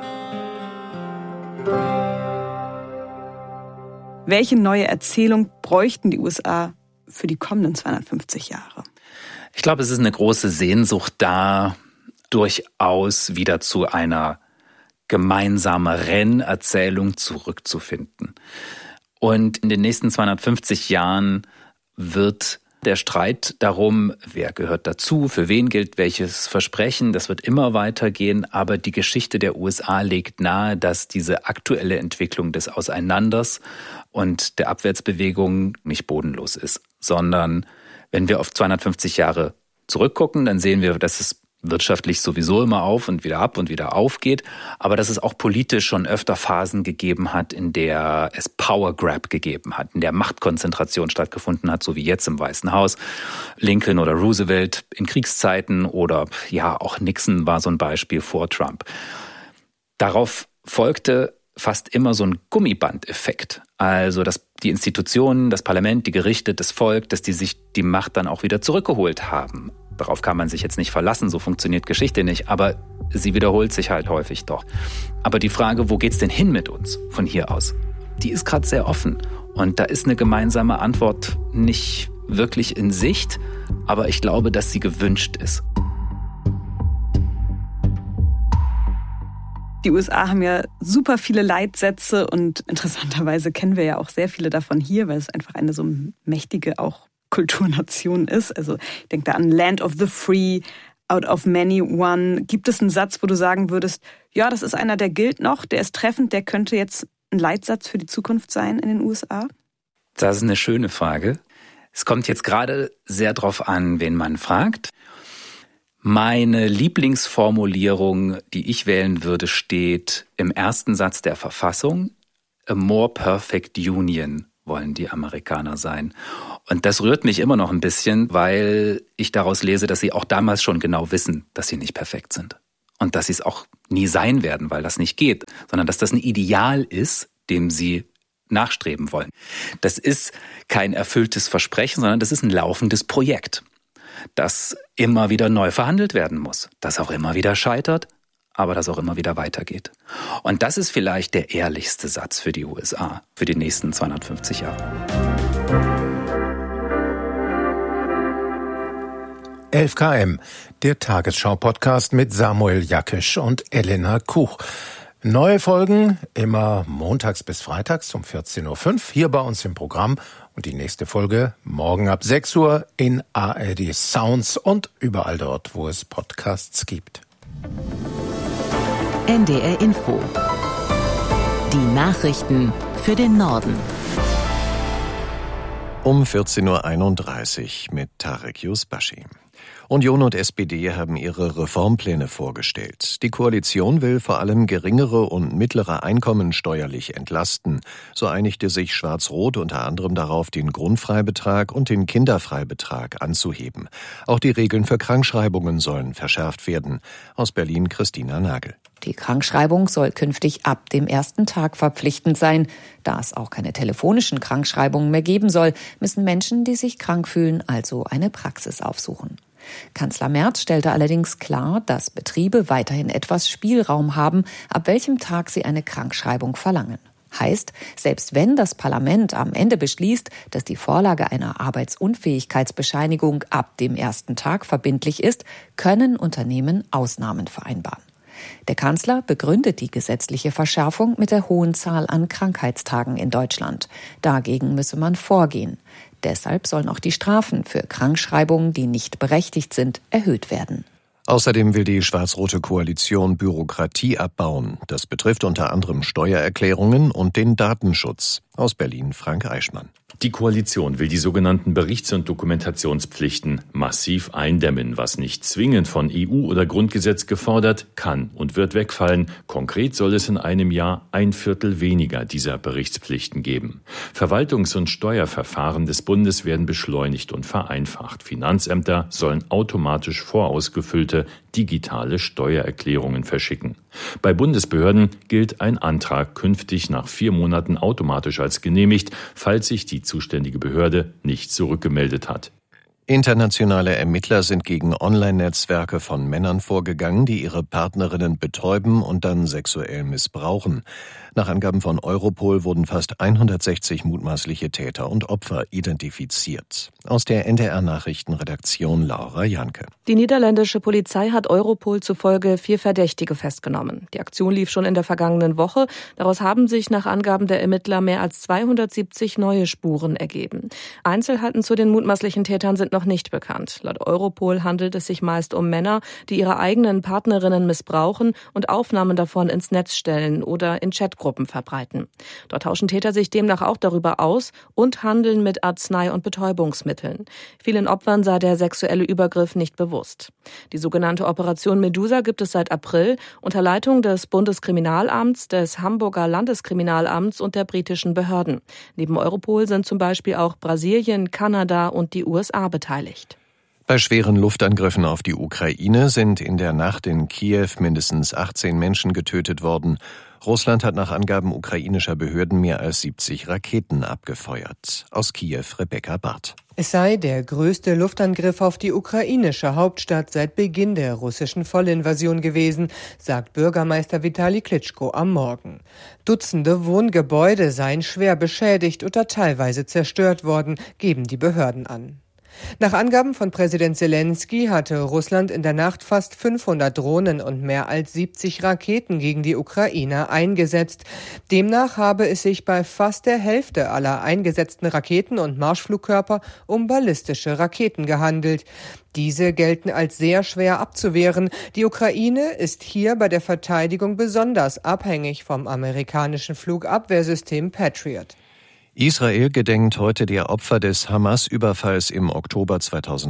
Welche neue Erzählung bräuchten die USA für die kommenden 250 Jahre? Ich glaube, es ist eine große Sehnsucht da, durchaus wieder zu einer gemeinsameren Erzählung zurückzufinden. Und in den nächsten 250 Jahren wird der Streit darum, wer gehört dazu, für wen gilt welches Versprechen, das wird immer weitergehen. Aber die Geschichte der USA legt nahe, dass diese aktuelle Entwicklung des Auseinanders und der Abwärtsbewegung nicht bodenlos ist, sondern wenn wir auf 250 Jahre zurückgucken, dann sehen wir, dass es wirtschaftlich sowieso immer auf und wieder ab und wieder aufgeht, aber dass es auch politisch schon öfter Phasen gegeben hat, in der es Power Grab gegeben hat, in der Machtkonzentration stattgefunden hat, so wie jetzt im Weißen Haus. Lincoln oder Roosevelt in Kriegszeiten oder ja, auch Nixon war so ein Beispiel vor Trump. Darauf folgte fast immer so ein Gummibandeffekt. Also, dass die Institutionen, das Parlament, die Gerichte, das Volk, dass die sich die Macht dann auch wieder zurückgeholt haben. Darauf kann man sich jetzt nicht verlassen, so funktioniert Geschichte nicht, aber sie wiederholt sich halt häufig doch. Aber die Frage, wo geht's denn hin mit uns von hier aus? Die ist gerade sehr offen und da ist eine gemeinsame Antwort nicht wirklich in Sicht, aber ich glaube, dass sie gewünscht ist. Die USA haben ja super viele Leitsätze und interessanterweise kennen wir ja auch sehr viele davon hier, weil es einfach eine so mächtige auch Kulturnation ist. Also ich denke da an Land of the Free, Out of Many One. Gibt es einen Satz, wo du sagen würdest, ja, das ist einer, der gilt noch, der ist treffend, der könnte jetzt ein Leitsatz für die Zukunft sein in den USA? Das ist eine schöne Frage. Es kommt jetzt gerade sehr drauf an, wen man fragt. Meine Lieblingsformulierung, die ich wählen würde, steht im ersten Satz der Verfassung: A more perfect union wollen die Amerikaner sein. Und das rührt mich immer noch ein bisschen, weil ich daraus lese, dass sie auch damals schon genau wissen, dass sie nicht perfekt sind. Und dass sie es auch nie sein werden, weil das nicht geht, sondern dass das ein Ideal ist, dem sie nachstreben wollen. Das ist kein erfülltes Versprechen, sondern das ist ein laufendes Projekt, das immer wieder neu verhandelt werden muss, das auch immer wieder scheitert, aber das auch immer wieder weitergeht. Und das ist vielleicht der ehrlichste Satz für die USA, für die nächsten 250 Jahre. 11 km, der Tagesschau-Podcast mit Samuel Jakisch und Elena Kuch. Neue Folgen immer montags bis freitags um 14.05 Uhr hier bei uns im Programm und die nächste Folge morgen ab 6 Uhr in ARD Sounds und überall dort, wo es Podcasts gibt. NDR Info. Die Nachrichten für den Norden. Um 14.31 Uhr mit Tarek Yusbashi. Union und SPD haben ihre Reformpläne vorgestellt. Die Koalition will vor allem geringere und mittlere Einkommen steuerlich entlasten. So einigte sich Schwarz-Rot unter anderem darauf, den Grundfreibetrag und den Kinderfreibetrag anzuheben. Auch die Regeln für Krankschreibungen sollen verschärft werden. Aus Berlin Christina Nagel. Die Krankschreibung soll künftig ab dem ersten Tag verpflichtend sein. Da es auch keine telefonischen Krankschreibungen mehr geben soll, müssen Menschen, die sich krank fühlen, also eine Praxis aufsuchen. Kanzler Merz stellte allerdings klar, dass Betriebe weiterhin etwas Spielraum haben, ab welchem Tag sie eine Krankschreibung verlangen. Heißt, selbst wenn das Parlament am Ende beschließt, dass die Vorlage einer Arbeitsunfähigkeitsbescheinigung ab dem ersten Tag verbindlich ist, können Unternehmen Ausnahmen vereinbaren. Der Kanzler begründet die gesetzliche Verschärfung mit der hohen Zahl an Krankheitstagen in Deutschland. Dagegen müsse man vorgehen. Deshalb sollen auch die Strafen für Krankschreibungen, die nicht berechtigt sind, erhöht werden. Außerdem will die schwarz-rote Koalition Bürokratie abbauen. Das betrifft unter anderem Steuererklärungen und den Datenschutz. Aus Berlin Frank Eichmann. Die Koalition will die sogenannten Berichts- und Dokumentationspflichten massiv eindämmen. Was nicht zwingend von EU oder Grundgesetz gefordert, kann und wird wegfallen. Konkret soll es in einem Jahr 1/4 weniger dieser Berichtspflichten geben. Verwaltungs- und Steuerverfahren des Bundes werden beschleunigt und vereinfacht. Finanzämter sollen automatisch vorausgefüllte digitale Steuererklärungen verschicken. Bei Bundesbehörden gilt ein Antrag künftig nach 4 Monaten automatisch als genehmigt, falls sich die zuständige Behörde nicht zurückgemeldet hat. Internationale Ermittler sind gegen Online-Netzwerke von Männern vorgegangen, die ihre Partnerinnen betäuben und dann sexuell missbrauchen. Nach Angaben von Europol wurden fast 160 mutmaßliche Täter und Opfer identifiziert. Aus der NDR-Nachrichtenredaktion Laura Janke. Die niederländische Polizei hat Europol zufolge 4 Verdächtige festgenommen. Die Aktion lief schon in der vergangenen Woche. Daraus haben sich nach Angaben der Ermittler mehr als 270 neue Spuren ergeben. Einzelheiten zu den mutmaßlichen Tätern sind noch nicht bekannt. Laut Europol handelt es sich meist um Männer, die ihre eigenen Partnerinnen missbrauchen und Aufnahmen davon ins Netz stellen oder in Chatgruppen verbreiten. Dort tauschen Täter sich demnach auch darüber aus und handeln mit Arznei- und Betäubungsmitteln. Vielen Opfern sei der sexuelle Übergriff nicht bewusst. Die sogenannte Operation Medusa gibt es seit April unter Leitung des Bundeskriminalamts, des Hamburger Landeskriminalamts und der britischen Behörden. Neben Europol sind zum Beispiel auch Brasilien, Kanada und die USA beteiligt. Bei schweren Luftangriffen auf die Ukraine sind in der Nacht in Kiew mindestens 18 Menschen getötet worden. Russland hat nach Angaben ukrainischer Behörden mehr als 70 Raketen abgefeuert. Aus Kiew Rebecca Barth. Es sei der größte Luftangriff auf die ukrainische Hauptstadt seit Beginn der russischen Vollinvasion gewesen, sagt Bürgermeister Vitali Klitschko am Morgen. Dutzende Wohngebäude seien schwer beschädigt oder teilweise zerstört worden, geben die Behörden an. Nach Angaben von Präsident Zelensky hatte Russland in der Nacht fast 500 Drohnen und mehr als 70 Raketen gegen die Ukrainer eingesetzt. Demnach habe es sich bei fast der Hälfte aller eingesetzten Raketen und Marschflugkörper um ballistische Raketen gehandelt. Diese gelten als sehr schwer abzuwehren. Die Ukraine ist hier bei der Verteidigung besonders abhängig vom amerikanischen Flugabwehrsystem Patriot. Israel gedenkt heute der Opfer des Hamas-Überfalls im Oktober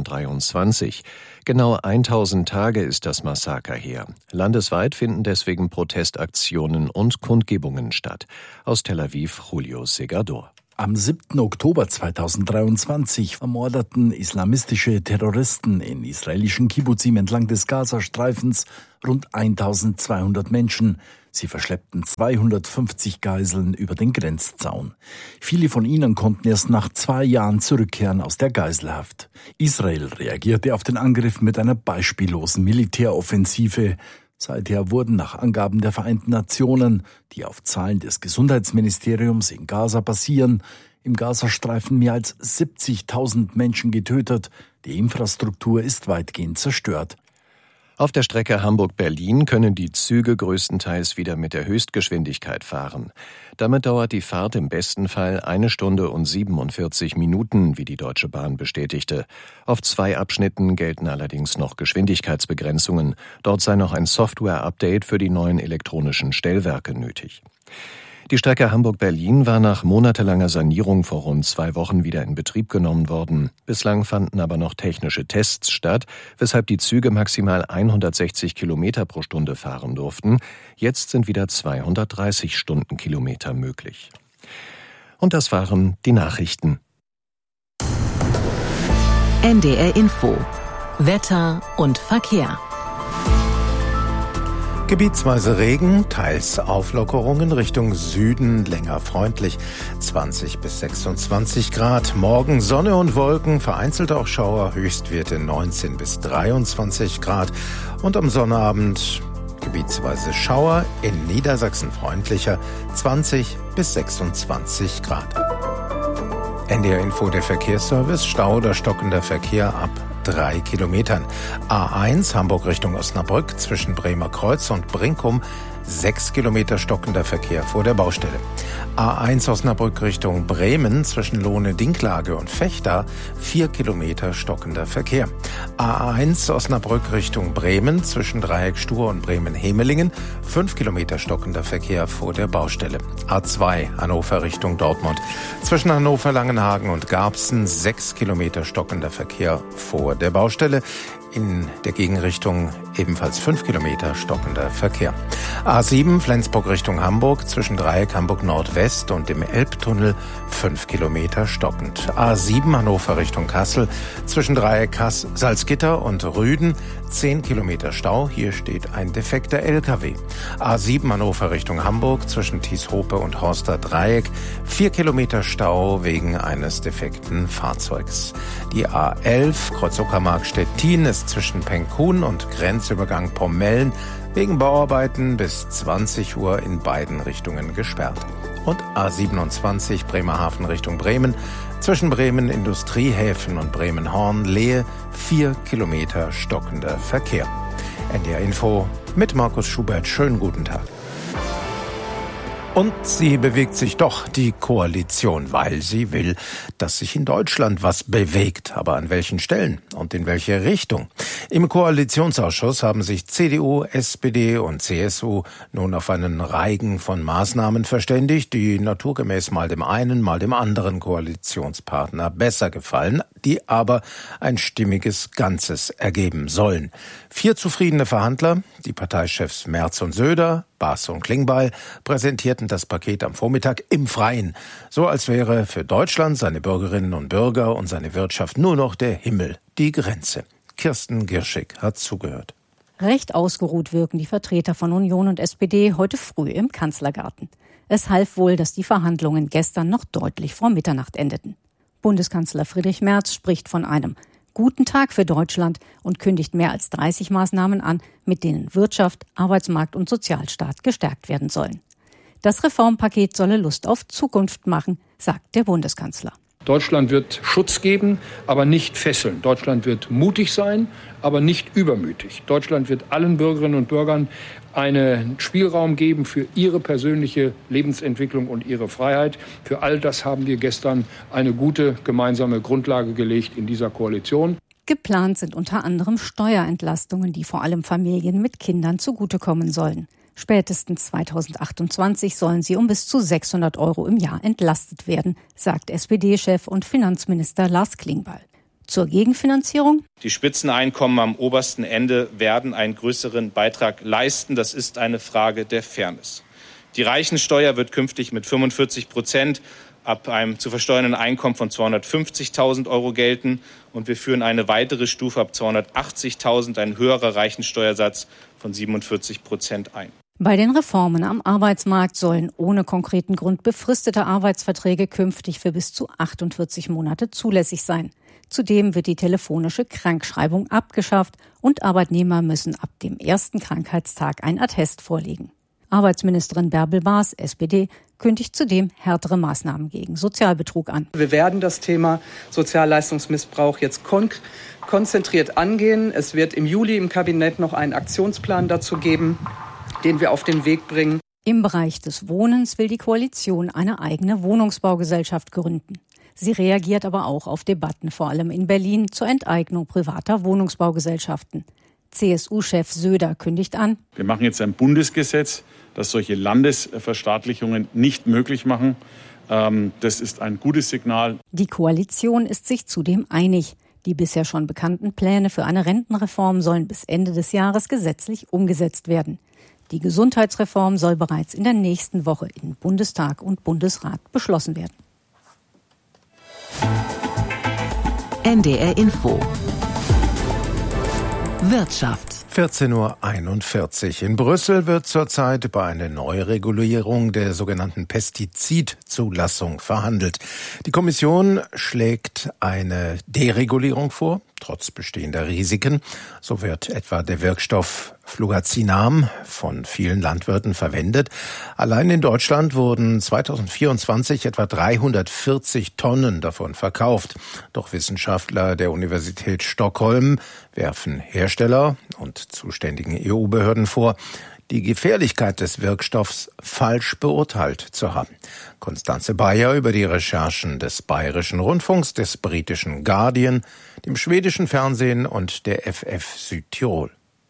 2023. Genau 1000 Tage ist das Massaker her. Landesweit finden deswegen Protestaktionen und Kundgebungen statt. Aus Tel Aviv Julio Segador. Am 7. Oktober 2023 ermordeten islamistische Terroristen in israelischen Kibbuzim entlang des Gazastreifens rund 1200 Menschen. Sie verschleppten 250 Geiseln über den Grenzzaun. Viele von ihnen konnten erst nach 2 Jahren zurückkehren aus der Geiselhaft. Israel reagierte auf den Angriff mit einer beispiellosen Militäroffensive. Seither wurden nach Angaben der Vereinten Nationen, die auf Zahlen des Gesundheitsministeriums in Gaza basieren, im Gazastreifen mehr als 70.000 Menschen getötet. Die Infrastruktur ist weitgehend zerstört. Auf der Strecke Hamburg-Berlin können die Züge größtenteils wieder mit der Höchstgeschwindigkeit fahren. Damit dauert die Fahrt im besten Fall 1 Stunde und 47 Minuten, wie die Deutsche Bahn bestätigte. Auf 2 Abschnitten gelten allerdings noch Geschwindigkeitsbegrenzungen. Dort sei noch ein Software-Update für die neuen elektronischen Stellwerke nötig. Die Strecke Hamburg-Berlin war nach monatelanger Sanierung vor rund 2 Wochen wieder in Betrieb genommen worden. Bislang fanden aber noch technische Tests statt, weshalb die Züge maximal 160 Kilometer pro Stunde fahren durften. Jetzt sind wieder 230 Stundenkilometer möglich. Und das waren die Nachrichten. NDR Info. Wetter und Verkehr. Gebietsweise Regen, teils Auflockerungen Richtung Süden, länger freundlich, 20 bis 26 Grad. Morgen Sonne und Wolken, vereinzelt auch Schauer, Höchstwerte 19 bis 23 Grad. Und am Sonnabend gebietsweise Schauer, in Niedersachsen freundlicher, 20 bis 26 Grad. NDR Info, der Verkehrsservice, Stau oder stockender Verkehr ab 3 Kilometern. A1 Hamburg Richtung Osnabrück zwischen Bremer Kreuz und Brinkum 6 Kilometer stockender Verkehr vor der Baustelle. A1 Osnabrück Richtung Bremen zwischen Lohne-Dinklage und Vechta 4 Kilometer stockender Verkehr. A1 Osnabrück Richtung Bremen zwischen Dreieck Stur und Bremen-Hemelingen 5 Kilometer stockender Verkehr vor der Baustelle. A2 Hannover Richtung Dortmund zwischen Hannover-Langenhagen und Garbsen 6 Kilometer stockender Verkehr vor der Baustelle. In der Gegenrichtung ebenfalls 5 Kilometer stockender Verkehr. A7 Flensburg Richtung Hamburg zwischen Dreieck Hamburg Nordwest und dem Elbtunnel 5 Kilometer stockend. A7 Hannover Richtung Kassel zwischen Dreieck Salzgitter und Rüden 10 Kilometer Stau. Hier steht ein defekter LKW. A7 Hannover Richtung Hamburg zwischen Tieshope und Horster Dreieck 4 Kilometer Stau wegen eines defekten Fahrzeugs. Die A11 Kreuz-Uckermark-Stettin ist zwischen Penkhuhn und Grenzübergang Pommellen wegen Bauarbeiten bis 20 Uhr in beiden Richtungen gesperrt. Und A27 Bremerhaven Richtung Bremen zwischen Bremen Industriehäfen und Bremen-Horn-Lehe 4 Kilometer stockender Verkehr. NDR Info mit Markus Schubert. Schönen guten Tag. Und sie bewegt sich doch, die Koalition, weil sie will, dass sich in Deutschland was bewegt. Aber an welchen Stellen und in welche Richtung? Im Koalitionsausschuss haben sich CDU, SPD und CSU nun auf einen Reigen von Maßnahmen verständigt, die naturgemäß mal dem einen, mal dem anderen Koalitionspartner besser gefallen, die aber ein stimmiges Ganzes ergeben sollen. 4 zufriedene Verhandler, die Parteichefs Merz und Söder, Baas und Klingbeil, präsentierten das Paket am Vormittag im Freien. So als wäre für Deutschland, seine Bürgerinnen und Bürger und seine Wirtschaft nur noch der Himmel die Grenze. Kirsten Girschig hat zugehört. Recht ausgeruht wirken die Vertreter von Union und SPD heute früh im Kanzlergarten. Es half wohl, dass die Verhandlungen gestern noch deutlich vor Mitternacht endeten. Bundeskanzler Friedrich Merz spricht von einem guten Tag für Deutschland und kündigt mehr als 30 Maßnahmen an, mit denen Wirtschaft, Arbeitsmarkt und Sozialstaat gestärkt werden sollen. Das Reformpaket solle Lust auf Zukunft machen, sagt der Bundeskanzler. Deutschland wird Schutz geben, aber nicht fesseln. Deutschland wird mutig sein, aber nicht übermütig. Deutschland wird allen Bürgerinnen und Bürgern einen Spielraum geben für ihre persönliche Lebensentwicklung und ihre Freiheit. Für all das haben wir gestern eine gute gemeinsame Grundlage gelegt in dieser Koalition. Geplant sind unter anderem Steuerentlastungen, die vor allem Familien mit Kindern zugutekommen sollen. Spätestens 2028 sollen sie um bis zu 600 € im Jahr entlastet werden, sagt SPD-Chef und Finanzminister Lars Klingbeil. Zur Gegenfinanzierung? Die Spitzeneinkommen am obersten Ende werden einen größeren Beitrag leisten. Das ist eine Frage der Fairness. Die Reichensteuer wird künftig mit 45% ab einem zu versteuernden Einkommen von 250.000 Euro gelten. Und wir führen eine weitere Stufe ab 280.000, ein höherer Reichensteuersatz von 47% ein. Bei den Reformen am Arbeitsmarkt sollen ohne konkreten Grund befristete Arbeitsverträge künftig für bis zu 48 Monate zulässig sein. Zudem wird die telefonische Krankschreibung abgeschafft und Arbeitnehmer müssen ab dem ersten Krankheitstag ein Attest vorlegen. Arbeitsministerin Bärbel Baas, SPD, kündigt zudem härtere Maßnahmen gegen Sozialbetrug an. Wir werden das Thema Sozialleistungsmissbrauch jetzt konzentriert angehen. Es wird im Juli im Kabinett noch einen Aktionsplan dazu geben, den wir auf den Weg bringen. Im Bereich des Wohnens will die Koalition eine eigene Wohnungsbaugesellschaft gründen. Sie reagiert aber auch auf Debatten, vor allem in Berlin, zur Enteignung privater Wohnungsbaugesellschaften. CSU-Chef Söder kündigt an: Wir machen jetzt ein Bundesgesetz, das solche Landesverstaatlichungen nicht möglich machen. Das ist ein gutes Signal. Die Koalition ist sich zudem einig. Die bisher schon bekannten Pläne für eine Rentenreform sollen bis Ende des Jahres gesetzlich umgesetzt werden. Die Gesundheitsreform soll bereits in der nächsten Woche in Bundestag und Bundesrat beschlossen werden. NDR Info. Wirtschaft. 14:41 Uhr. In Brüssel wird zurzeit über eine Neuregulierung der sogenannten Pestizidzulassung verhandelt. Die Kommission schlägt eine Deregulierung vor, trotz bestehender Risiken. So wird etwa der Wirkstoff Fluazinam von vielen Landwirten verwendet. Allein in Deutschland wurden 2024 etwa 340 Tonnen davon verkauft. Doch Wissenschaftler der Universität Stockholm werfen Hersteller und zuständigen EU-Behörden vor, die Gefährlichkeit des Wirkstoffs falsch beurteilt zu haben. Constanze Bayer über die Recherchen des Bayerischen Rundfunks, des britischen Guardian, dem schwedischen Fernsehen und der FF Südtirol.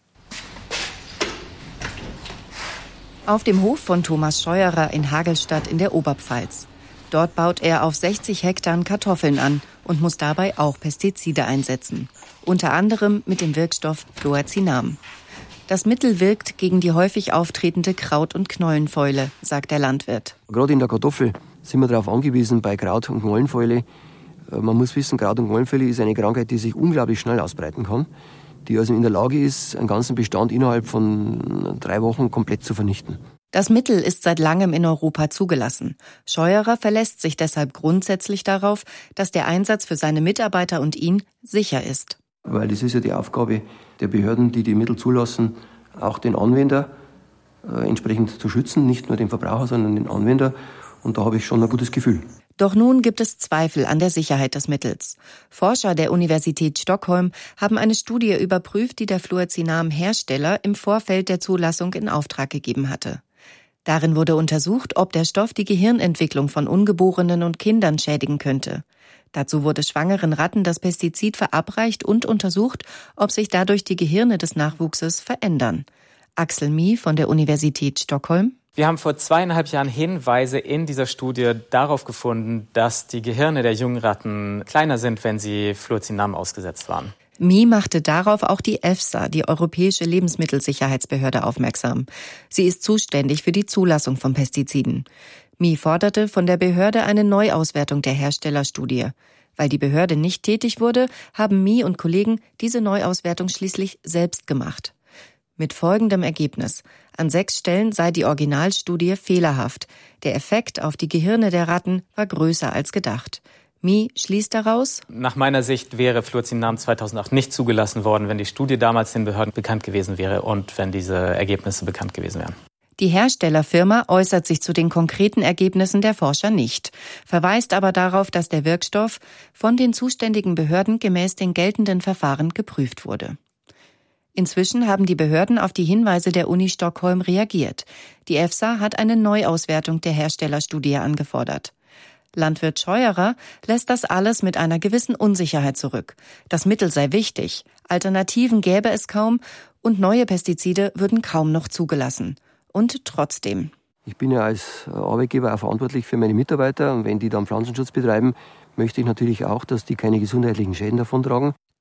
Auf dem Hof von Thomas Scheuerer in Hagelstadt in der Oberpfalz. Dort baut er auf 60 Hektar Kartoffeln an und muss dabei auch Pestizide einsetzen. Unter anderem mit dem Wirkstoff Fluazinam. Das Mittel wirkt gegen die häufig auftretende Kraut- und Knollenfäule, sagt der Landwirt. Gerade in der Kartoffel sind wir darauf angewiesen, bei Kraut- und Knollenfäule. Man muss wissen, Kraut- und Knollenfäule ist eine Krankheit, die sich unglaublich schnell ausbreiten kann, die also in der Lage ist, einen ganzen Bestand innerhalb von 3 Wochen komplett zu vernichten. Das Mittel ist seit langem in Europa zugelassen. Scheuerer verlässt sich deshalb grundsätzlich darauf, dass der Einsatz für seine Mitarbeiter und ihn sicher ist. Weil es ist ja die Aufgabe der Behörden, die die Mittel zulassen, auch den Anwender entsprechend zu schützen, nicht nur den Verbraucher, sondern den Anwender. Und da habe ich schon ein gutes Gefühl. Doch nun gibt es Zweifel an der Sicherheit des Mittels. Forscher der Universität Stockholm haben eine Studie überprüft, die der Fluazinam-Hersteller im Vorfeld der Zulassung in Auftrag gegeben hatte. Darin wurde untersucht, ob der Stoff die Gehirnentwicklung von Ungeborenen und Kindern schädigen könnte. Dazu wurde schwangeren Ratten das Pestizid verabreicht und untersucht, ob sich dadurch die Gehirne des Nachwuchses verändern. Axel Mie von der Universität Stockholm. Wir haben vor 2,5 Jahren Hinweise in dieser Studie darauf gefunden, dass die Gehirne der jungen Ratten kleiner sind, wenn sie Fluazinam ausgesetzt waren. Mie machte darauf auch die EFSA, die Europäische Lebensmittelsicherheitsbehörde, aufmerksam. Sie ist zuständig für die Zulassung von Pestiziden. Mie forderte von der Behörde eine Neuauswertung der Herstellerstudie. Weil die Behörde nicht tätig wurde, haben Mie und Kollegen diese Neuauswertung schließlich selbst gemacht. Mit folgendem Ergebnis: An 6 Stellen sei die Originalstudie fehlerhaft. Der Effekt auf die Gehirne der Ratten war größer als gedacht. Mie schließt daraus: Nach meiner Sicht wäre Fluazinam 2008 nicht zugelassen worden, wenn die Studie damals den Behörden bekannt gewesen wäre und wenn diese Ergebnisse bekannt gewesen wären. Die Herstellerfirma äußert sich zu den konkreten Ergebnissen der Forscher nicht, verweist aber darauf, dass der Wirkstoff von den zuständigen Behörden gemäß den geltenden Verfahren geprüft wurde. Inzwischen haben die Behörden auf die Hinweise der Uni Stockholm reagiert. Die EFSA hat eine Neuauswertung der Herstellerstudie angefordert. Landwirt Scheuerer lässt das alles mit einer gewissen Unsicherheit zurück. Das Mittel sei wichtig, Alternativen gäbe es kaum und neue Pestizide würden kaum noch zugelassen. Und trotzdem. Ich bin ja als Arbeitgeber auch verantwortlich für meine Mitarbeiter und wenn die dann Pflanzenschutz betreiben, möchte ich natürlich auch, dass die keine gesundheitlichen Schäden davontragen.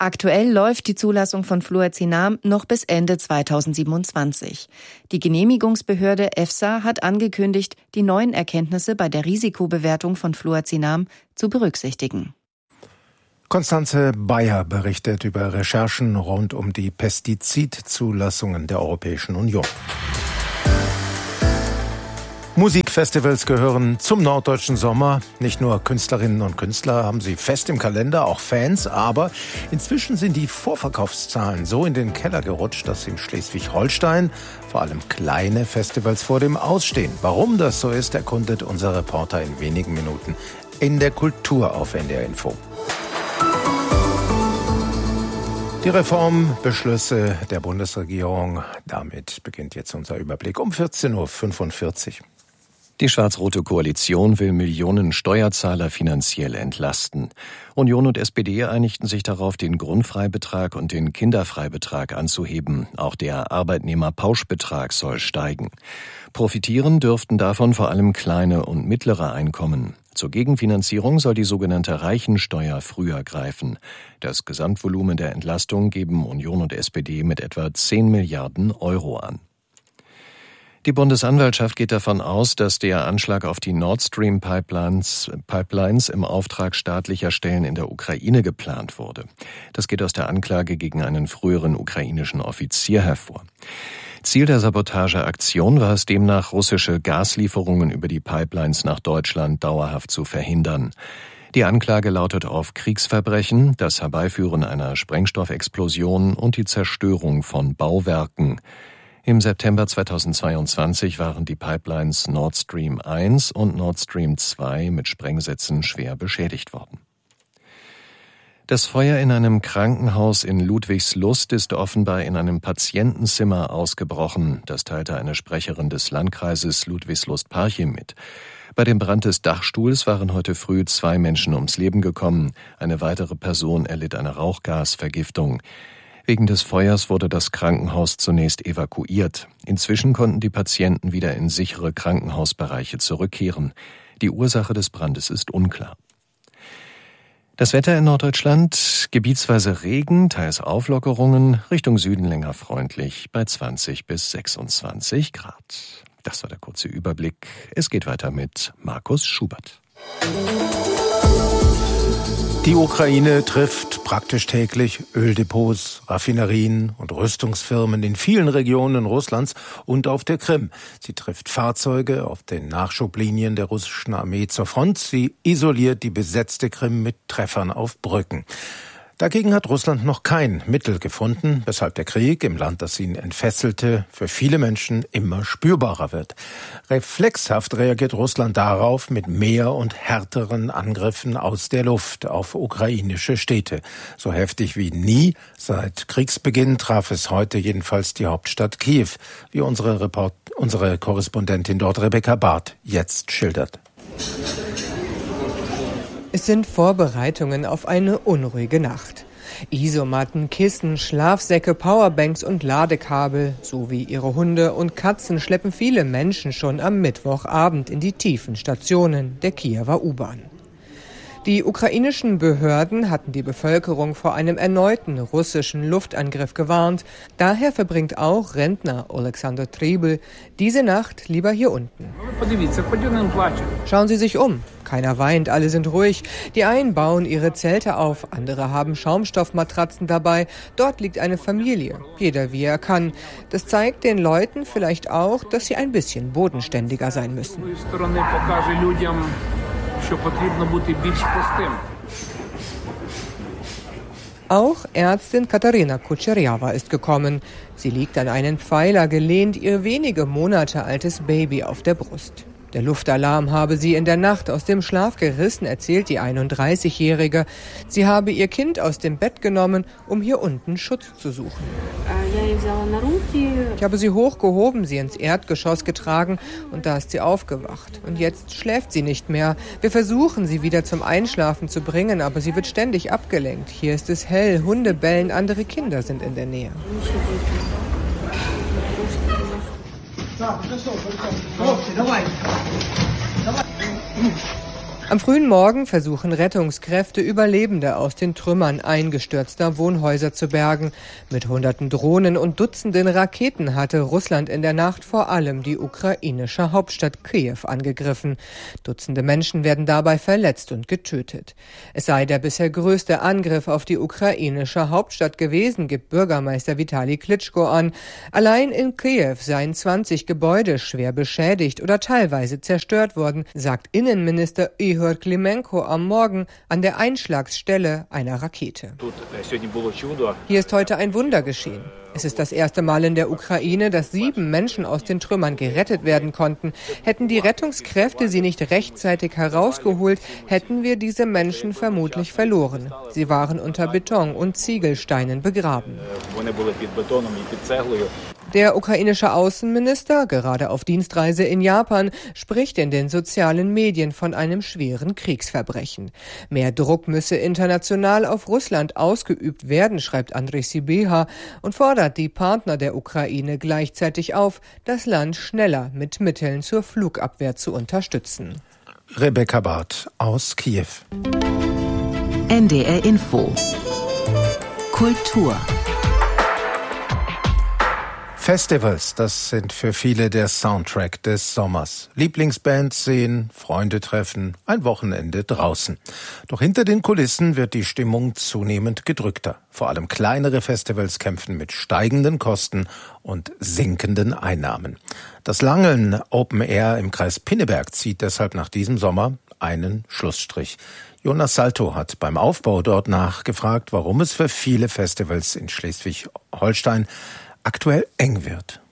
Aktuell läuft die Zulassung von Fluozinam noch bis Ende 2027. Die Genehmigungsbehörde EFSA hat angekündigt, die neuen Erkenntnisse bei der Risikobewertung von Fluozinam zu berücksichtigen. Konstanze Bayer berichtet über Recherchen rund um die Pestizidzulassungen der Europäischen Union. Musikfestivals gehören zum norddeutschen Sommer. Nicht nur Künstlerinnen und Künstler haben sie fest im Kalender, auch Fans. Aber inzwischen sind die Vorverkaufszahlen so in den Keller gerutscht, dass in Schleswig-Holstein vor allem kleine Festivals vor dem Ausstehen. Warum das so ist, erkundet unser Reporter in wenigen Minuten in der Kultur auf NDR Info. Die Reformbeschlüsse der Bundesregierung. Damit beginnt jetzt unser Überblick um 14.45 Uhr. Die schwarz-rote Koalition will Millionen Steuerzahler finanziell entlasten. Union und SPD einigten sich darauf, den Grundfreibetrag und den Kinderfreibetrag anzuheben. Auch der Arbeitnehmerpauschbetrag soll steigen. Profitieren dürften davon vor allem kleine und mittlere Einkommen. Zur Gegenfinanzierung soll die sogenannte Reichensteuer früher greifen. Das Gesamtvolumen der Entlastung geben Union und SPD mit etwa 10 Milliarden Euro an. Die Bundesanwaltschaft geht davon aus, dass der Anschlag auf die Nord Stream Pipelines im Auftrag staatlicher Stellen in der Ukraine geplant wurde. Das geht aus der Anklage gegen einen früheren ukrainischen Offizier hervor. Ziel der Sabotageaktion war es demnach, russische Gaslieferungen über die Pipelines nach Deutschland dauerhaft zu verhindern. Die Anklage lautet auf Kriegsverbrechen, das Herbeiführen einer Sprengstoffexplosion und die Zerstörung von Bauwerken. Im September 2022 waren die Pipelines Nord Stream 1 und Nord Stream 2 mit Sprengsätzen schwer beschädigt worden. Das Feuer in einem Krankenhaus in Ludwigslust ist offenbar in einem Patientenzimmer ausgebrochen. Das teilte eine Sprecherin des Landkreises Ludwigslust-Parchim mit. Bei dem Brand des Dachstuhls waren heute früh 2 Menschen ums Leben gekommen. Eine weitere Person erlitt eine Rauchgasvergiftung. Wegen des Feuers wurde das Krankenhaus zunächst evakuiert. Inzwischen konnten die Patienten wieder in sichere Krankenhausbereiche zurückkehren. Die Ursache des Brandes ist unklar. Das Wetter in Norddeutschland, gebietsweise Regen, teils Auflockerungen, Richtung Süden länger freundlich bei 20 bis 26 Grad. Das war der kurze Überblick. Es geht weiter mit Markus Schubert. Die Ukraine trifft praktisch täglich Öldepots, Raffinerien und Rüstungsfirmen in vielen Regionen Russlands und auf der Krim. Sie trifft Fahrzeuge auf den Nachschublinien der russischen Armee zur Front. Sie isoliert die besetzte Krim mit Treffern auf Brücken. Dagegen hat Russland noch kein Mittel gefunden, weshalb der Krieg im Land, das ihn entfesselte, für viele Menschen immer spürbarer wird. Reflexhaft reagiert Russland darauf mit mehr und härteren Angriffen aus der Luft auf ukrainische Städte. So heftig wie nie seit Kriegsbeginn traf es heute jedenfalls die Hauptstadt Kiew, wie unsere Korrespondentin dort Rebecca Barth jetzt schildert. Es sind Vorbereitungen auf eine unruhige Nacht. Isomatten, Kissen, Schlafsäcke, Powerbanks und Ladekabel sowie ihre Hunde und Katzen schleppen viele Menschen schon am Mittwochabend in die tiefen Stationen der Kiewer U-Bahn. Die ukrainischen Behörden hatten die Bevölkerung vor einem erneuten russischen Luftangriff gewarnt. Daher verbringt auch Rentner Alexander Tribel diese Nacht lieber hier unten. Schauen Sie sich um. Keiner weint, alle sind ruhig. Die einen bauen ihre Zelte auf, andere haben Schaumstoffmatratzen dabei. Dort liegt eine Familie, jeder wie er kann. Das zeigt den Leuten vielleicht auch, dass sie ein bisschen bodenständiger sein müssen. Auch Ärztin Katarina Kutscherjawa ist gekommen. Sie liegt an einen Pfeiler gelehnt, ihr wenige Monate altes Baby auf der Brust. Der Luftalarm habe sie in der Nacht aus dem Schlaf gerissen, erzählt die 31-Jährige. Sie habe ihr Kind aus dem Bett genommen, um hier unten Schutz zu suchen. Ich habe sie hochgehoben, sie ins Erdgeschoss getragen und da ist sie aufgewacht. Und jetzt schläft sie nicht mehr. Wir versuchen, sie wieder zum Einschlafen zu bringen, aber sie wird ständig abgelenkt. Hier ist es hell, Hunde bellen, andere Kinder sind in der Nähe. Am frühen Morgen versuchen Rettungskräfte, Überlebende aus den Trümmern eingestürzter Wohnhäuser zu bergen. Mit Hunderten Drohnen und Dutzenden Raketen hatte Russland in der Nacht vor allem die ukrainische Hauptstadt Kiew angegriffen. Dutzende Menschen werden dabei verletzt und getötet. Es sei der bisher größte Angriff auf die ukrainische Hauptstadt gewesen, gibt Bürgermeister Vitali Klitschko an. Allein in Kiew seien 20 Gebäude schwer beschädigt oder teilweise zerstört worden, sagt Innenminister Ihor Klimenko am Morgen an der Einschlagsstelle einer Rakete. Hier ist heute ein Wunder geschehen. Es ist das erste Mal in der Ukraine, dass 7 Menschen aus den Trümmern gerettet werden konnten. Hätten die Rettungskräfte sie nicht rechtzeitig herausgeholt, hätten wir diese Menschen vermutlich verloren. Sie waren unter Beton und Ziegelsteinen begraben. Der ukrainische Außenminister, gerade auf Dienstreise in Japan, spricht in den sozialen Medien von einem schweren Kriegsverbrechen. Mehr Druck müsse international auf Russland ausgeübt werden, schreibt Andrei Sibiha und fordert die Partner der Ukraine gleichzeitig auf, das Land schneller mit Mitteln zur Flugabwehr zu unterstützen. Rebecca Barth aus Kiew. NDR Info. Kultur. Festivals, das sind für viele der Soundtrack des Sommers. Lieblingsbands sehen, Freunde treffen, ein Wochenende draußen. Doch hinter den Kulissen wird die Stimmung zunehmend gedrückter. Vor allem kleinere Festivals kämpfen mit steigenden Kosten und sinkenden Einnahmen. Das Langeln Open Air im Kreis Pinneberg zieht deshalb nach diesem Sommer einen Schlussstrich. Jonas Salto hat beim Aufbau dort nachgefragt, warum es für viele Festivals in Schleswig-Holstein aktuell eng wird.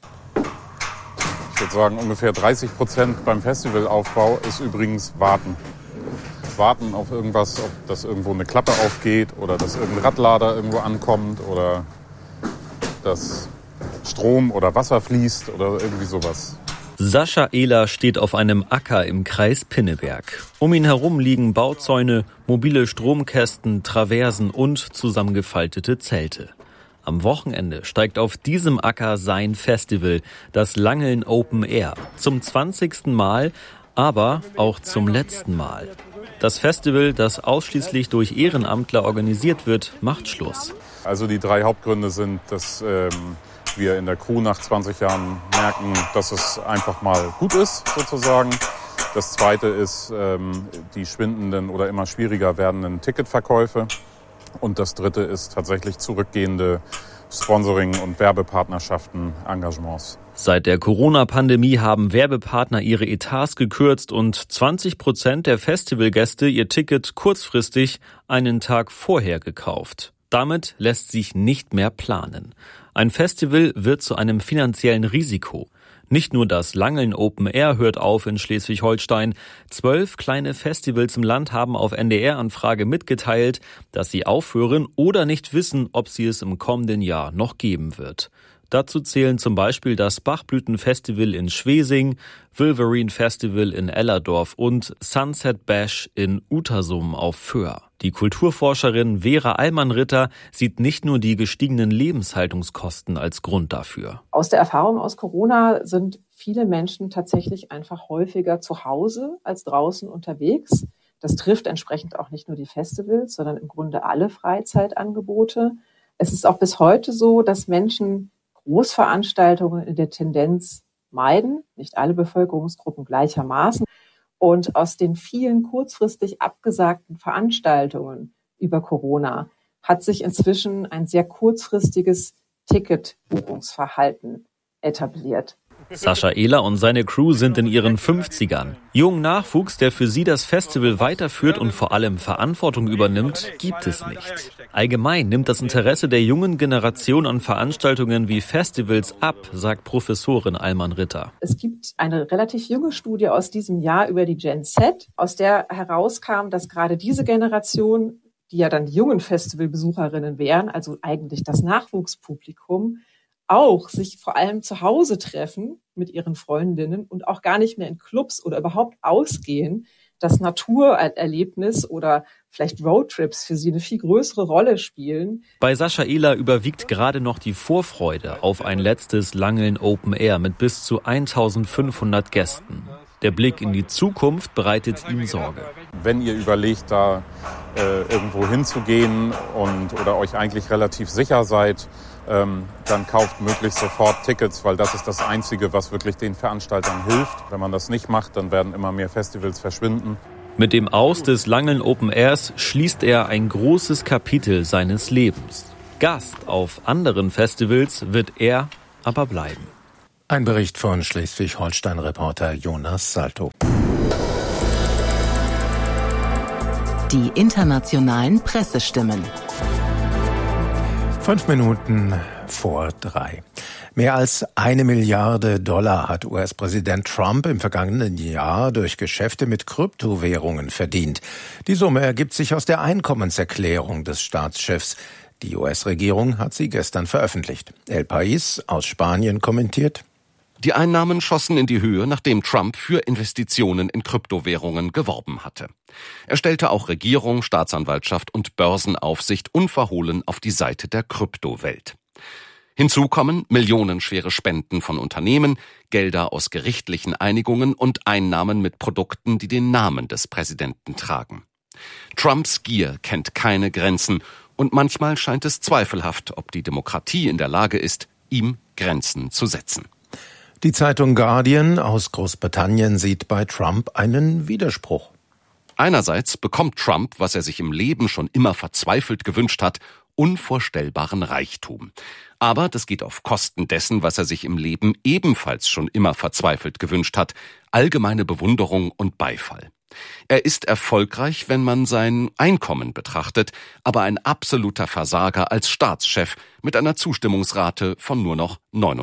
Ich würde sagen, ungefähr 30% beim Festivalaufbau ist übrigens Warten. Warten auf irgendwas, ob das irgendwo eine Klappe aufgeht oder dass irgendein Radlader irgendwo ankommt oder dass Strom oder Wasser fließt oder irgendwie sowas. Sascha Ehler steht auf einem Acker im Kreis Pinneberg. Um ihn herum liegen Bauzäune, mobile Stromkästen, Traversen und zusammengefaltete Zelte. Am Wochenende steigt auf diesem Acker sein Festival, das Langeln Open Air. Zum 20. Mal, aber auch zum letzten Mal. Das Festival, das ausschließlich durch Ehrenamtler organisiert wird, macht Schluss. Also die 3 Hauptgründe sind, dass wir in der Crew nach 20 Jahren merken, dass es einfach mal gut ist, sozusagen. Das Zweite ist die schwindenden oder immer schwieriger werdenden Ticketverkäufe. Und das Dritte ist tatsächlich zurückgehende Sponsoring- und Werbepartnerschaften, Engagements. Seit der Corona-Pandemie haben Werbepartner ihre Etats gekürzt und 20% der Festivalgäste ihr Ticket kurzfristig einen Tag vorher gekauft. Damit lässt sich nicht mehr planen. Ein Festival wird zu einem finanziellen Risiko. Nicht nur das Langeln Open Air hört auf in Schleswig-Holstein. 12 kleine Festivals im Land haben auf NDR-Anfrage mitgeteilt, dass sie aufhören oder nicht wissen, ob sie es im kommenden Jahr noch geben wird. Dazu zählen zum Beispiel das Bachblüten-Festival in Schwesing, Wolverine Festival in Ellerdorf und Sunset Bash in Utersum auf Föhr. Die Kulturforscherin Vera Allmann-Ritter sieht nicht nur die gestiegenen Lebenshaltungskosten als Grund dafür. Aus der Erfahrung aus Corona sind viele Menschen tatsächlich einfach häufiger zu Hause als draußen unterwegs. Das trifft entsprechend auch nicht nur die Festivals, sondern im Grunde alle Freizeitangebote. Es ist auch bis heute so, dass Menschen Großveranstaltungen in der Tendenz meiden, nicht alle Bevölkerungsgruppen gleichermaßen. Und aus den vielen kurzfristig abgesagten Veranstaltungen über Corona hat sich inzwischen ein sehr kurzfristiges Ticketbuchungsverhalten etabliert. Sascha Ehler und seine Crew sind in ihren 50ern. Jungen Nachwuchs, der für sie das Festival weiterführt und vor allem Verantwortung übernimmt, gibt es nicht. Allgemein nimmt das Interesse der jungen Generation an Veranstaltungen wie Festivals ab, sagt Professorin Allmann-Ritter. Es gibt eine relativ junge Studie aus diesem Jahr über die Gen Z, aus der herauskam, dass gerade diese Generation, die ja dann die jungen Festivalbesucherinnen wären, also eigentlich das Nachwuchspublikum, auch sich vor allem zu Hause treffen mit ihren Freundinnen und auch gar nicht mehr in Clubs oder überhaupt ausgehen, dass Naturerlebnis oder vielleicht Roadtrips für sie eine viel größere Rolle spielen. Bei Sascha Ehler überwiegt gerade noch die Vorfreude auf ein letztes Langeln Open Air mit bis zu 1500 Gästen. Der Blick in die Zukunft bereitet ihm Sorge. Wenn ihr überlegt, da irgendwo hinzugehen oder euch eigentlich relativ sicher seid, dann kauft möglichst sofort Tickets, weil das ist das Einzige, was wirklich den Veranstaltern hilft. Wenn man das nicht macht, dann werden immer mehr Festivals verschwinden. Mit dem Aus des langen Open Airs schließt er ein großes Kapitel seines Lebens. Gast auf anderen Festivals wird er aber bleiben. Ein Bericht von Schleswig-Holstein-Reporter Jonas Salto. Die internationalen Pressestimmen. 5 Minuten vor 3. Mehr als $1 Milliarde hat US-Präsident Trump im vergangenen Jahr durch Geschäfte mit Kryptowährungen verdient. Die Summe ergibt sich aus der Einkommenserklärung des Staatschefs. Die US-Regierung hat sie gestern veröffentlicht. El País aus Spanien kommentiert: Die Einnahmen schossen in die Höhe, nachdem Trump für Investitionen in Kryptowährungen geworben hatte. Er stellte auch Regierung, Staatsanwaltschaft und Börsenaufsicht unverhohlen auf die Seite der Kryptowelt. Hinzu kommen millionenschwere Spenden von Unternehmen, Gelder aus gerichtlichen Einigungen und Einnahmen mit Produkten, die den Namen des Präsidenten tragen. Trumps Gier kennt keine Grenzen und manchmal scheint es zweifelhaft, ob die Demokratie in der Lage ist, ihm Grenzen zu setzen. Die Zeitung Guardian aus Großbritannien sieht bei Trump einen Widerspruch. Einerseits bekommt Trump, was er sich im Leben schon immer verzweifelt gewünscht hat, unvorstellbaren Reichtum. Aber das geht auf Kosten dessen, was er sich im Leben ebenfalls schon immer verzweifelt gewünscht hat: allgemeine Bewunderung und Beifall. Er ist erfolgreich, wenn man sein Einkommen betrachtet, aber ein absoluter Versager als Staatschef mit einer Zustimmungsrate von nur noch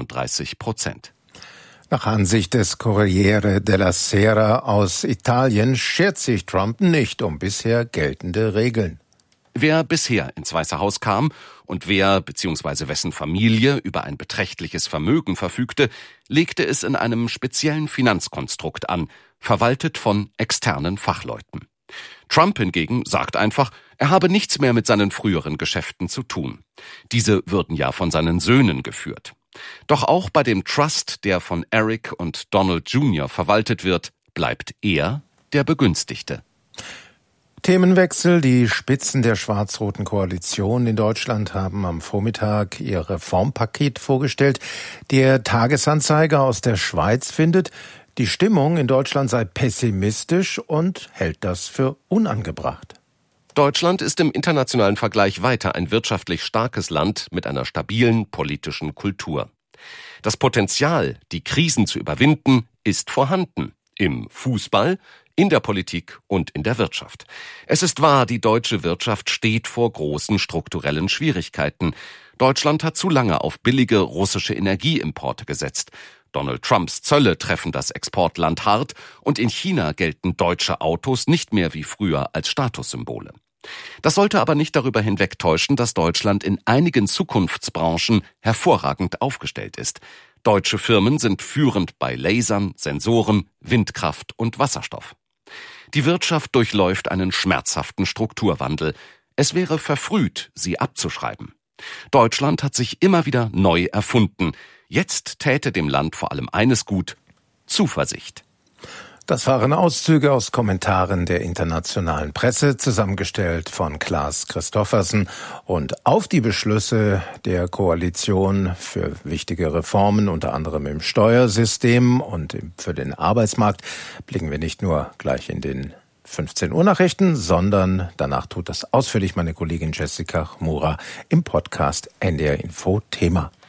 39%. Nach Ansicht des Corriere della Sera aus Italien schert sich Trump nicht um bisher geltende Regeln. Wer bisher ins Weiße Haus kam und wer bzw. wessen Familie über ein beträchtliches Vermögen verfügte, legte es in einem speziellen Finanzkonstrukt an, verwaltet von externen Fachleuten. Trump hingegen sagt einfach, er habe nichts mehr mit seinen früheren Geschäften zu tun. Diese würden ja von seinen Söhnen geführt. Doch auch bei dem Trust, der von Eric und Donald Jr. verwaltet wird, bleibt er der Begünstigte. Themenwechsel. Die Spitzen der schwarz-roten Koalition in Deutschland haben am Vormittag ihr Reformpaket vorgestellt. Der Tagesanzeiger aus der Schweiz findet, die Stimmung in Deutschland sei pessimistisch und hält das für unangebracht. Deutschland ist im internationalen Vergleich weiter ein wirtschaftlich starkes Land mit einer stabilen politischen Kultur. Das Potenzial, die Krisen zu überwinden, ist vorhanden. Im Fußball, in der Politik und in der Wirtschaft. Es ist wahr, die deutsche Wirtschaft steht vor großen strukturellen Schwierigkeiten. Deutschland hat zu lange auf billige russische Energieimporte gesetzt. Donald Trumps Zölle treffen das Exportland hart und in China gelten deutsche Autos nicht mehr wie früher als Statussymbole. Das sollte aber nicht darüber hinwegtäuschen, dass Deutschland in einigen Zukunftsbranchen hervorragend aufgestellt ist. Deutsche Firmen sind führend bei Lasern, Sensoren, Windkraft und Wasserstoff. Die Wirtschaft durchläuft einen schmerzhaften Strukturwandel. Es wäre verfrüht, sie abzuschreiben. Deutschland hat sich immer wieder neu erfunden. Jetzt täte dem Land vor allem eines gut: Zuversicht. Das waren Auszüge aus Kommentaren der internationalen Presse, zusammengestellt von Klaas Christoffersen. Und auf die Beschlüsse der Koalition für wichtige Reformen, unter anderem im Steuersystem und für den Arbeitsmarkt, blicken wir nicht nur gleich in den 15 Uhr Nachrichten, sondern danach tut das ausführlich meine Kollegin Jessica Chmura im Podcast NDR Info Thema.